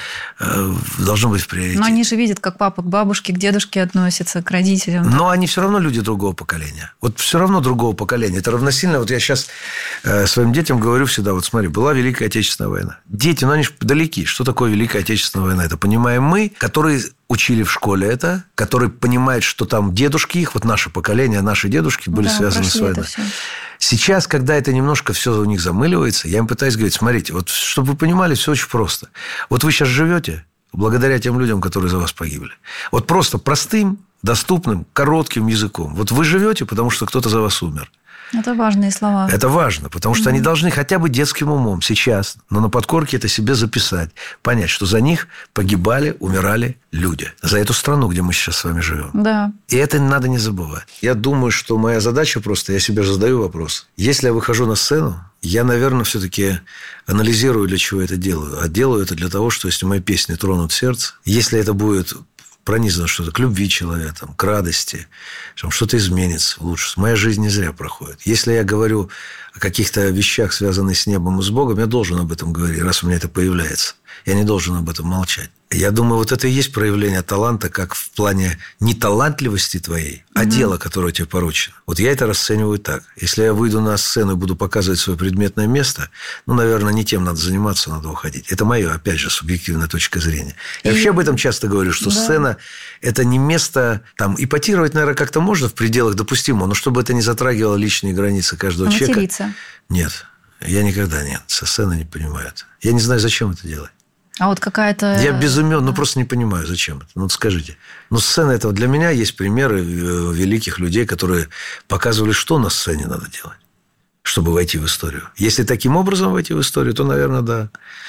должно быть в приоритете. Но они же видят, как папа к бабушке, к дедушке относятся, к родителям. Но они все равно люди другого поколения. Вот все равно другого поколения. Это равносильно. Вот я сейчас своим детям говорю всегда, вот смотри, была Великая Отечественная война. Дети, ну они же далеки. Что такое Великая Отечественная война? Это понимаем мы, которые учили в школе это, которые понимают, что там дедушки их, вот наше поколение, наши дедушки были да, связаны с войной. Сейчас, когда это немножко все у них замыливается, я им пытаюсь говорить, смотрите, вот чтобы вы понимали, все очень просто. Вот вы сейчас живете благодаря тем людям, которые за вас погибли. Вот просто простым, доступным, коротким языком. Вот вы живете, потому что кто-то за вас умер. Это важные слова. Это важно, потому что mm-hmm. они должны хотя бы детским умом сейчас, но на подкорке это себе записать, понять, что за них погибали, умирали люди. За эту страну, где мы сейчас с вами живем. Да. И это надо не забывать. Я думаю, что моя задача просто, я себе задаю вопрос. Если я выхожу на сцену, я, наверное, все-таки анализирую, для чего я это делаю. А делаю это для того, что если мои песни тронут сердце, если это будет пронизано что-то к любви человека, там, к радости, что-то изменится лучше. Моя жизнь не зря проходит. Если я говорю о каких-то вещах, связанных с небом и с Богом, я должен об этом говорить, раз у меня это появляется. Я не должен об этом молчать. Я думаю, вот это и есть проявление таланта, как в плане не талантливости твоей, а mm-hmm. дела, которое тебе поручено. Вот я это расцениваю так. Если я выйду на сцену и буду показывать свое предметное место, ну, наверное, не тем надо заниматься, надо уходить. Это мое, опять же, субъективная точка зрения. Я и... вообще об этом часто говорю, что да. сцена – это не место… Там, ипотировать, наверное, как-то можно в пределах допустимого, но чтобы это не затрагивало личные границы каждого а человека. Материться? Нет. Я никогда нет. Со сцены не понимаю это. Я не знаю, зачем это делать. А вот какая-то... Я без имен, ну, просто не понимаю, зачем это. Ну, скажите. Ну, сцена этого... Для меня есть примеры великих людей, которые показывали, что на сцене надо делать, чтобы войти в историю. Если таким образом войти в историю, то, наверное, да.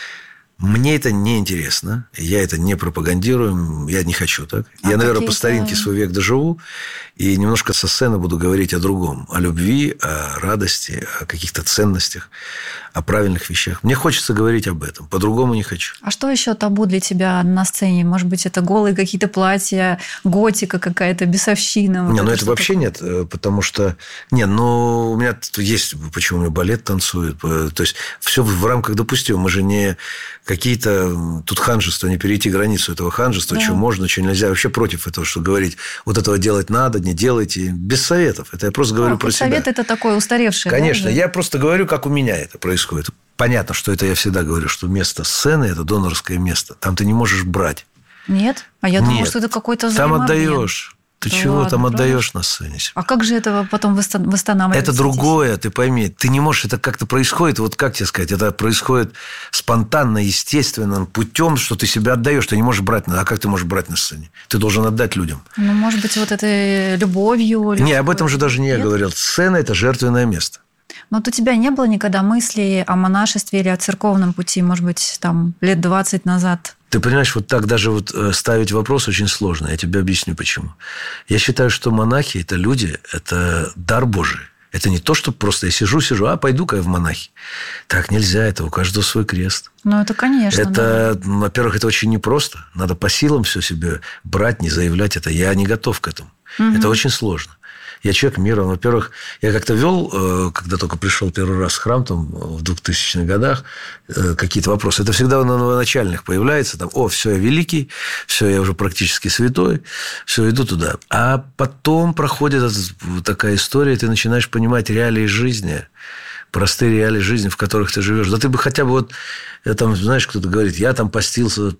Мне это не интересно. Я это не пропагандирую. Я не хочу так. А я, наверное, по старинке свой век доживу. И немножко со сцены буду говорить о другом. О любви, о радости, о каких-то ценностях, о правильных вещах. Мне хочется говорить об этом. По-другому не хочу. А что еще табу для тебя на сцене? Может быть, это голые какие-то платья, готика какая-то, бесовщина? Не, ну это вообще нет. Потому что... Не, ну у меня есть... Почему у меня балет танцует? То есть, все в рамках допустимого. Мы же не какие-то... Тут ханжества, не перейти границу этого ханжества. Да. Что можно, что нельзя. Я вообще против этого, что говорить. Вот этого делать надо, не делайте. Без советов. Это я просто говорю ну, про себя. Совет – это такое устаревшее. Конечно. Да? Я просто говорю, как у меня это происходит. Понятно, что это я всегда говорю, что место сцены – это донорское место. Там ты не можешь брать. Нет? А я думала, что это какой-то взаимообмен. Там отдаешь. Ты да чего ладно, там правда? Отдаешь на сцене? А как же это потом восстанавливается? Это другое, ты пойми. Ты не можешь, это как-то происходит, вот как тебе сказать, это происходит спонтанно, естественным путем, что ты себя отдаешь, ты не можешь брать. А как ты можешь брать на сцене? Ты должен отдать людям. Ну, может быть, вот этой любовью. Не, об этом же даже не Нет? я говорил. Сцена – это жертвенное место. Но вот у тебя не было никогда мыслей о монашестве или о церковном пути, может быть, там, лет двадцать назад? Ты понимаешь, вот так даже вот ставить вопрос очень сложно. Я тебе объясню, почему. Я считаю, что монахи – это люди, это дар Божий. Это не то, что просто я сижу-сижу, а пойду-ка я в монахи. Так нельзя, это у каждого свой крест. Ну, это конечно. Это, да. Во-первых, это очень непросто. Надо по силам все себе брать, не заявлять это. Я не готов к этому. Угу. Это очень сложно. Я человек мира. Во-первых, я как-то вел, когда только пришел первый раз в храм, там, в двухтысячных годах, какие-то вопросы. Это всегда на новоначальных появляется. Там, о, все, я великий, все, я уже практически святой, все, иду туда. А потом проходит такая история, и ты начинаешь понимать реалии жизни, простые реалии жизни, в которых ты живешь. Да ты бы хотя бы вот, там, знаешь, кто-то говорит, я там постился,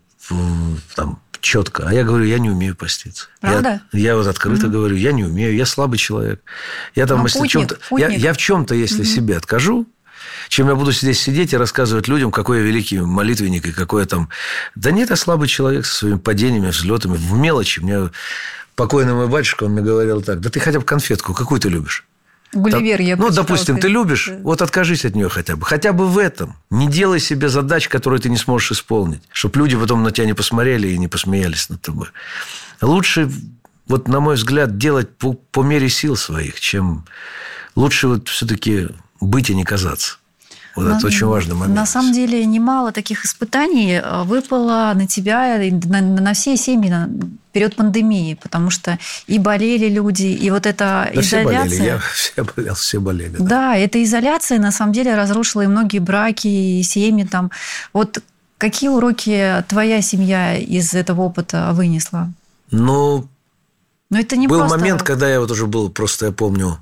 там, четко. А я говорю, я не умею поститься. Правда? Я, я вот открыто mm-hmm. говорю, я не умею, я слабый человек. Я там, ну, если путник, чем-то, путник. Я, я в чем-то, если mm-hmm. себе откажу, чем я буду здесь сидеть и рассказывать людям, какой я великий молитвенник и какой я там... Да нет, я слабый человек со своими падениями, взлетами, в мелочи. Мне покойный мой батюшка, он мне говорил так, да ты хотя бы конфетку, какую ты любишь? Гулливер, я Ну, допустим, ты любишь, вот откажись от нее хотя бы. Хотя бы в этом. Не делай себе задач, которые ты не сможешь исполнить. Чтобы люди потом на тебя не посмотрели и не посмеялись над тобой. Лучше, вот на мой взгляд, делать по, по мере сил своих, чем лучше вот все-таки быть и не казаться. Вот на, это очень важный момент. На самом деле, немало таких испытаний выпало на тебя, на, на все семьи на период пандемии, потому что и болели люди, и вот эта да изоляция... Все болели, я все болел, все болели. Да. да, эта изоляция, на самом деле, разрушила и многие браки, и семьи там. Вот какие уроки твоя семья из этого опыта вынесла? Ну, Но это не был просто... момент, когда я вот уже был, просто я помню,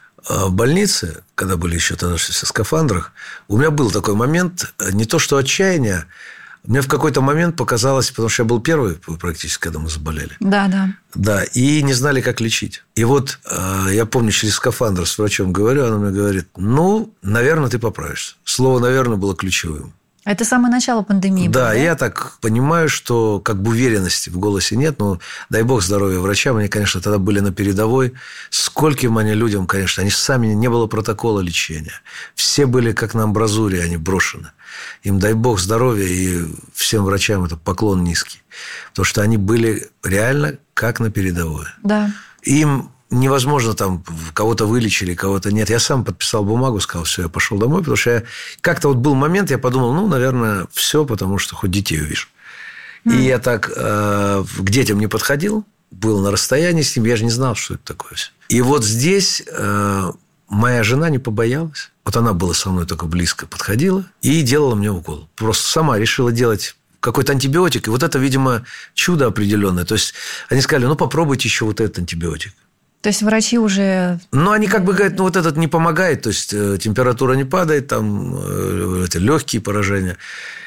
в больнице, когда были еще тогда все в скафандрах, у меня был такой момент, не то что отчаяние, мне в какой-то момент показалось, потому что я был первый практически, когда мы заболели. Да, да. Да, и не знали, как лечить. И вот я помню, через скафандр с врачом говорю, она мне говорит, ну, наверное, ты поправишься. Слово «наверное» было ключевым. Это самое начало пандемии. Да, было, да, я так понимаю, что как бы уверенности в голосе нет, но дай бог здоровья врачам. Они, конечно, тогда были на передовой. Скольким они людям, конечно, они сами, не было протокола лечения. Все были как на амбразуре, они брошены. Им дай бог здоровья, и всем врачам это поклон низкий. Потому что они были реально как на передовой. Да. Им... Невозможно там кого-то вылечили, кого-то нет. Я сам подписал бумагу, сказал, все, я пошел домой, потому что я... как-то вот был момент, я подумал, ну, наверное, все, потому что хоть детей увижу. Mm. И я так э, к детям не подходил, был на расстоянии с ним, я же не знал, что это такое все. И вот здесь э, моя жена не побоялась. Вот она была со мной только близко, подходила и делала мне укол. Просто сама решила делать какой-то антибиотик. И вот это, видимо, чудо определенное. То есть они сказали, ну, попробуйте еще вот этот антибиотик. То есть врачи уже... Ну, они как бы говорят, ну, вот этот не помогает, то есть температура не падает, там эти легкие поражения.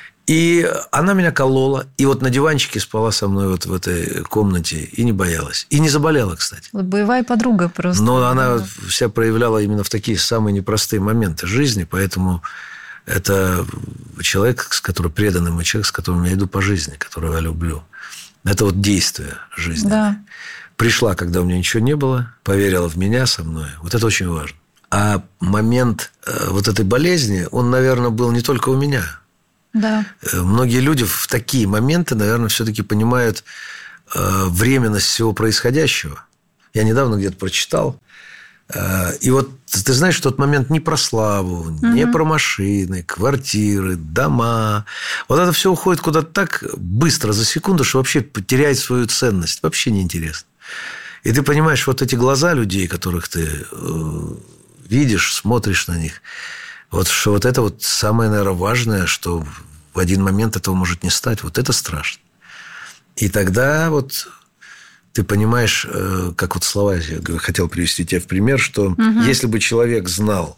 И она меня колола, и вот на диванчике спала со мной вот в этой комнате и не боялась. И не заболела, кстати. Вот боевая подруга просто. Но она себя проявляла именно в такие самые непростые моменты жизни, поэтому Это человек, с которым преданный мой человек, с которым я иду по жизни, которого я люблю. Это вот действие жизни. Да. Пришла, когда у меня ничего не было, поверила в меня со мной. Вот это очень важно. А момент вот этой болезни, он, наверное, был не только у меня. Да. Многие люди в такие моменты, наверное, все-таки понимают временность всего происходящего. Я недавно где-то прочитал. И вот ты знаешь, в тот момент не про славу, угу. не про машины, квартиры, дома. Вот это все уходит куда-то так быстро, за секунду, что вообще теряет свою ценность. Вообще неинтересно. И ты понимаешь, вот эти глаза людей, которых ты видишь, смотришь на них, вот что вот это вот самое, наверное, важное, что в один момент этого может не стать. Вот это страшно. И тогда вот ты понимаешь, как вот слова, я хотел привести тебе в пример, что угу. если бы человек знал,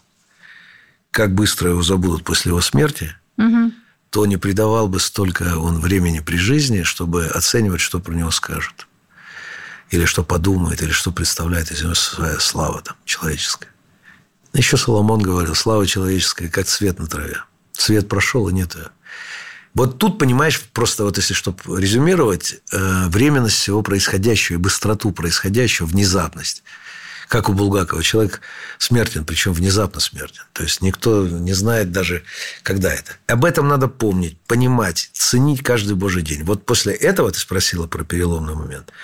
как быстро его забудут после его смерти, угу. то не придавал бы столько он времени при жизни, чтобы оценивать, что про него скажут. Или что подумает, или что представляет из него своя слава там, человеческая. Еще Соломон говорил, слава человеческая, как цвет на траве. Цвет прошел, и нет ее. Вот тут, понимаешь, просто вот если, чтобы резюмировать, э, временность всего происходящего, быстроту происходящего, внезапность. Как у Булгакова. Человек смертен, причем внезапно смертен. То есть, никто не знает даже, когда это. Об этом надо помнить, понимать, ценить каждый божий день. Вот после этого ты спросила про переломный момент.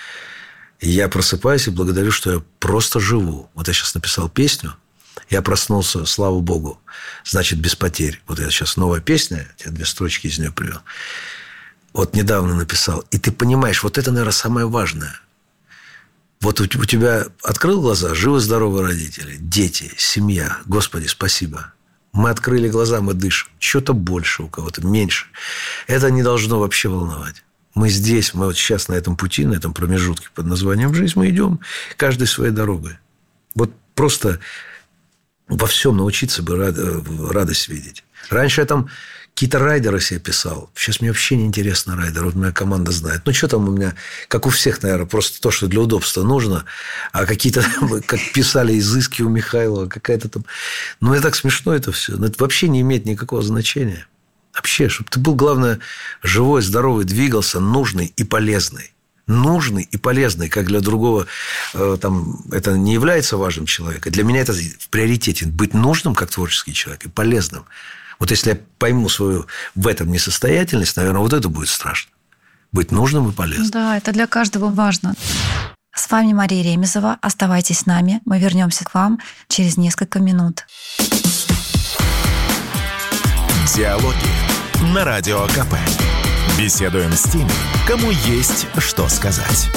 Я просыпаюсь и благодарю, что я просто живу. Вот я сейчас написал песню. Я проснулся, слава Богу, значит, без потерь. Вот я сейчас новая песня, я две строчки из нее привел. Вот недавно написал. И ты понимаешь, вот это, наверное, самое важное. Вот у тебя открыл глаза, живы-здоровы родители, дети, семья. Господи, спасибо. Мы открыли глаза, мы дышим. Что-то больше у кого-то, меньше. Это не должно вообще волновать. Мы здесь, мы вот сейчас на этом пути, на этом промежутке под названием «Жизнь», мы идем каждой своей дорогой. Вот просто... во всем научиться бы радость видеть. Раньше я там какие-то райдеры себе писал. Сейчас мне вообще не интересно райдер. Вот моя команда знает. Ну, что там у меня, как у всех, наверное, просто то, что для удобства нужно. А какие-то, как писали, изыски у Михайлова, какая-то там... Ну, это так смешно это все. Но это вообще не имеет никакого значения. Вообще, чтобы ты был, главное, живой, здоровый, двигался, нужный и полезный. Нужный и полезный, как для другого там, это не является важным человеком. Для меня это в приоритете. Быть нужным, как творческий человек, и полезным. Вот если я пойму свою в этом несостоятельность, наверное, вот это будет страшно. Быть нужным и полезным. Да, это для каждого важно. С вами Мария Ремезова. Оставайтесь с нами. Мы вернемся к вам через несколько минут. Диалоги на Радио КП. Беседуем с теми, кому есть что сказать.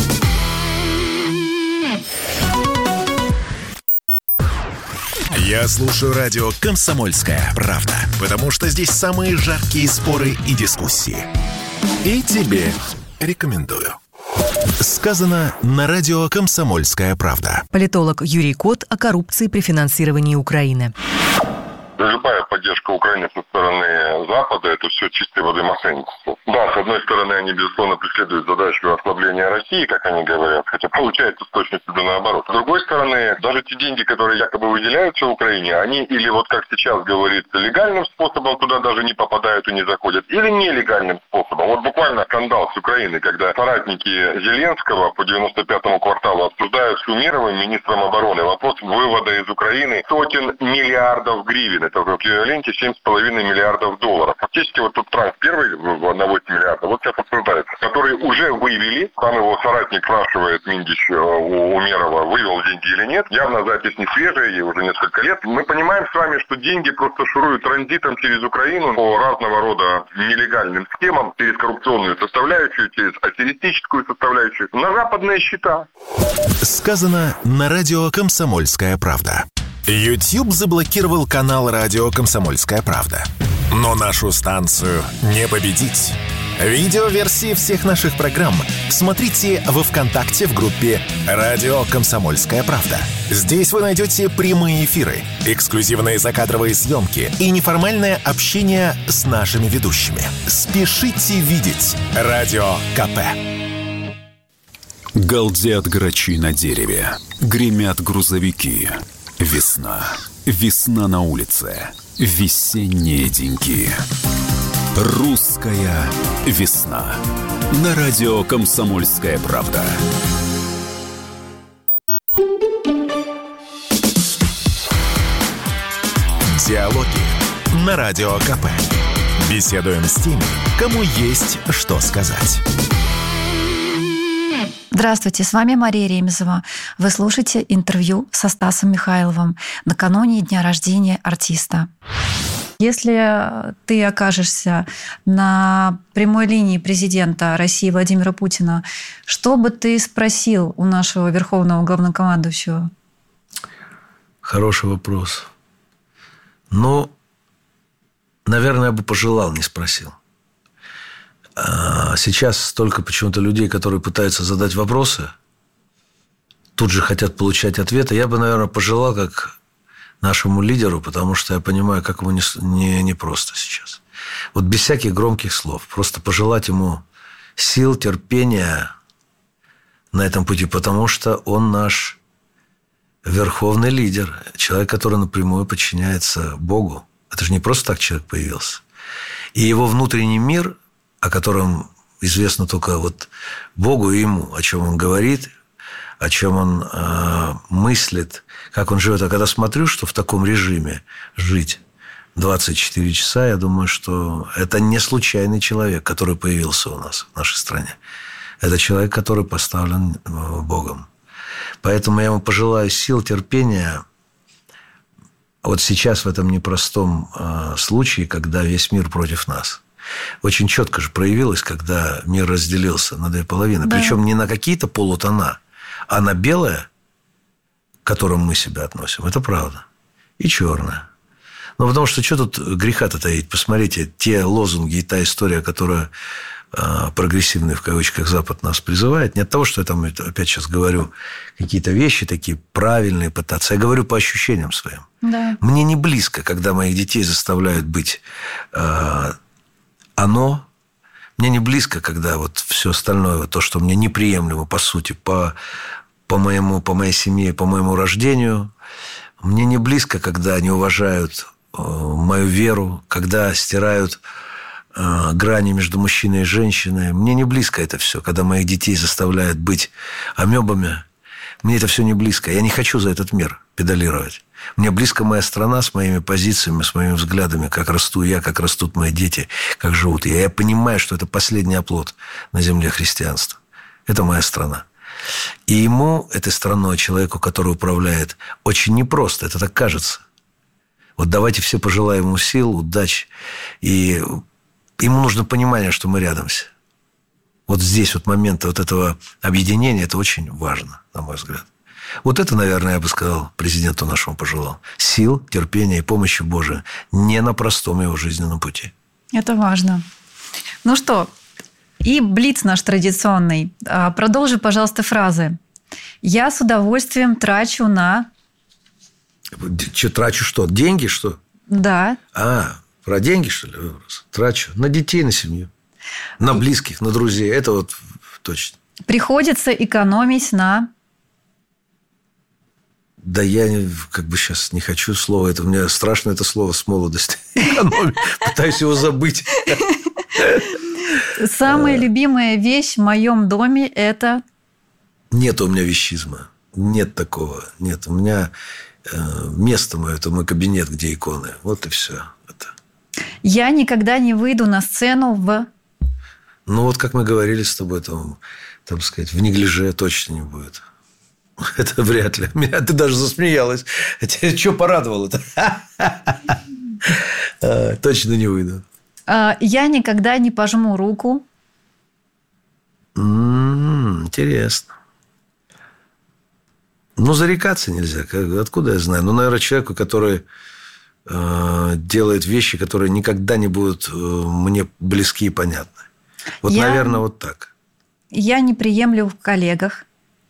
Я слушаю радио «Комсомольская правда», потому что здесь самые жаркие споры и дискуссии. И тебе рекомендую. Сказано на радио «Комсомольская правда». Политолог Юрий Кот о коррупции при финансировании Украины. Любая поддержка Украины со стороны Запада – это все чистой воды мошенничество. Да, с одной стороны, они, безусловно, преследуют задачу ослабления России, как они говорят, хотя получается с точностью до наоборот. С другой стороны, даже те деньги, которые якобы выделяются Украине, они или вот как сейчас говорится, легальным способом туда даже не попадают и не заходят, или нелегальным способом. Вот буквально скандал с Украиной, когда соратники Зеленского по девяносто пятому кварталу обсуждают с Умировым, министром обороны, вопрос вывода из Украины сотен миллиардов гривен. Это в эквиваленте семь с половиной миллиардов долларов. Фактически вот тут транс первый на восемь миллиардов, вот сейчас обсуждается, который уже вывели. Там его соратник спрашивает, Миндич у Умерова, вывел деньги или нет. Явно запись не свежая, ей уже несколько лет. Мы понимаем с вами, что деньги просто шуруют транзитом через Украину по разного рода нелегальным схемам, через коррупционную составляющую, через аферистическую составляющую, на западные счета. Сказано на радио «Комсомольская правда». YouTube заблокировал канал радио «Комсомольская правда». Но нашу станцию не победить. Видеоверсии всех наших программ смотрите во ВКонтакте в группе «Радио Комсомольская правда». Здесь вы найдете прямые эфиры, эксклюзивные закадровые съемки и неформальное общение с нашими ведущими. Спешите видеть Радио КП. Галдят грачи на дереве, гремят грузовики. Весна. Весна на улице. Весенние деньки. Русская весна. На радио «Комсомольская правда». Диалоги на Радио КП. Беседуем с теми, кому есть что сказать. Здравствуйте, с вами Мария Ремезова. Вы слушаете интервью со Стасом Михайловым накануне дня рождения артиста. Если ты окажешься на прямой линии президента России Владимира Путина, что бы ты спросил у нашего верховного главнокомандующего? Хороший вопрос. Ну, наверное, я бы пожелал, не спросил. А сейчас столько почему-то людей, которые пытаются задать вопросы, тут же хотят получать ответы. Я бы, наверное, пожелал как нашему лидеру, потому что я понимаю, как ему не, не, не просто сейчас. Вот без всяких громких слов. Просто пожелать ему сил, терпения на этом пути, потому что он наш верховный лидер, человек, который напрямую подчиняется Богу. Это же не просто так человек появился. И его внутренний мир, о котором известно только вот Богу и ему, о чем он говорит, о чем он э, мыслит, как он живет. А когда смотрю, что в таком режиме жить двадцать четыре часа, я думаю, что это не случайный человек, который появился у нас в нашей стране. Это человек, который поставлен Богом. Поэтому я ему пожелаю сил, терпения. Вот сейчас в этом непростом э, случае, когда весь мир против нас. Очень четко же проявилось, когда мир разделился на две половины. Да. Причем не на какие-то полутона, а на белое, к которому мы себя относим. Это правда. И черное. Ну, потому что что тут греха-то таить? Посмотрите, те лозунги и та история, которая э, прогрессивный, в кавычках, Запад нас призывает. Не от того, что я там, опять сейчас говорю, какие-то вещи такие правильные пытаться. Я говорю по ощущениям своим. Да. Мне не близко, когда моих детей заставляют быть... Э, оно мне не близко, когда вот все остальное, то, что мне неприемлемо, по сути, по, по, моему, по моей семье, по моему рождению, мне не близко, когда они уважают э, мою веру, когда стирают э, грани между мужчиной и женщиной. Мне не близко это все, когда моих детей заставляют быть амебами. Мне это все не близко. Я не хочу за этот мир педалировать. Мне близко моя страна с моими позициями, с моими взглядами, как расту я, как растут мои дети, как живут я. Я понимаю, что это последний оплот на земле христианства. Это моя страна. И ему, этой страной, человеку, который управляет, очень непросто. Это так кажется. Вот давайте все пожелаем ему сил, удачи. И ему нужно понимание, что мы рядом все. Вот здесь вот моменты вот этого объединения, это очень важно, на мой взгляд. Вот это, наверное, я бы сказал, президенту нашему пожелал. Сил, терпения и помощи Божией не на простом его жизненном пути. Это важно. Ну что, и блиц наш традиционный. Продолжи, пожалуйста, фразы. Я с удовольствием трачу на... Че, трачу что? Деньги, что? Да. А, про деньги, что ли, вопрос? Трачу на детей, на семью. На близких, на друзей. Это вот точно. Приходится экономить на... Да я как бы сейчас не хочу слова. Это, у меня страшно это слово с молодости. Экономить. Пытаюсь его забыть. Самая любимая вещь в моем доме – это... Нет у меня вещизма. Нет такого. Нет. У меня место мое – это мой кабинет, где иконы. Вот и все. Это. Я никогда не выйду на сцену в... Ну, вот как мы говорили с тобой, там, там сказать, в неглиже точно не будет. Это вряд ли. Меня ты даже засмеялась. Тебя что порадовало-то? Точно не выйду. Я никогда не пожму руку. Интересно. Ну, зарекаться нельзя. Откуда я знаю? Ну, наверное, человеку, который делает вещи, которые никогда не будут мне близки и понятны. Вот, я... наверное, вот так. Я не приемлю в коллегах.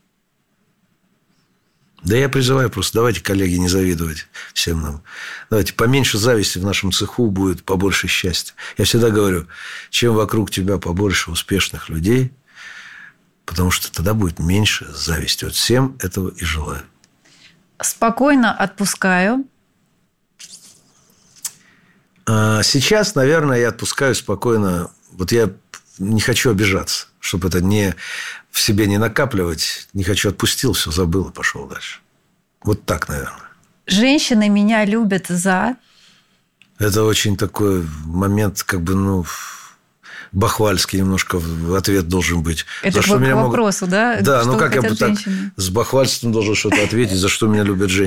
Да я призываю просто, давайте, коллеги, не завидовать всем нам. Давайте, поменьше зависти в нашем цеху будет, побольше счастья. Я всегда говорю, чем вокруг тебя побольше успешных людей, потому что тогда будет меньше зависти. Вот всем этого и желаю. Спокойно отпускаю. Сейчас, наверное, я отпускаю спокойно. Вот я не хочу обижаться, чтобы это не в себе не накапливать. Не хочу, отпустил, все, забыл и пошел дальше. Вот так, наверное. Женщины меня любят за... Это очень такой момент, как бы, ну... бахвальский немножко ответ должен быть. Это за к что меня вопросу, могут... да? Да, что ну как я бы так женщины? с бахвальством должен что-то ответить, за что меня любят женщины.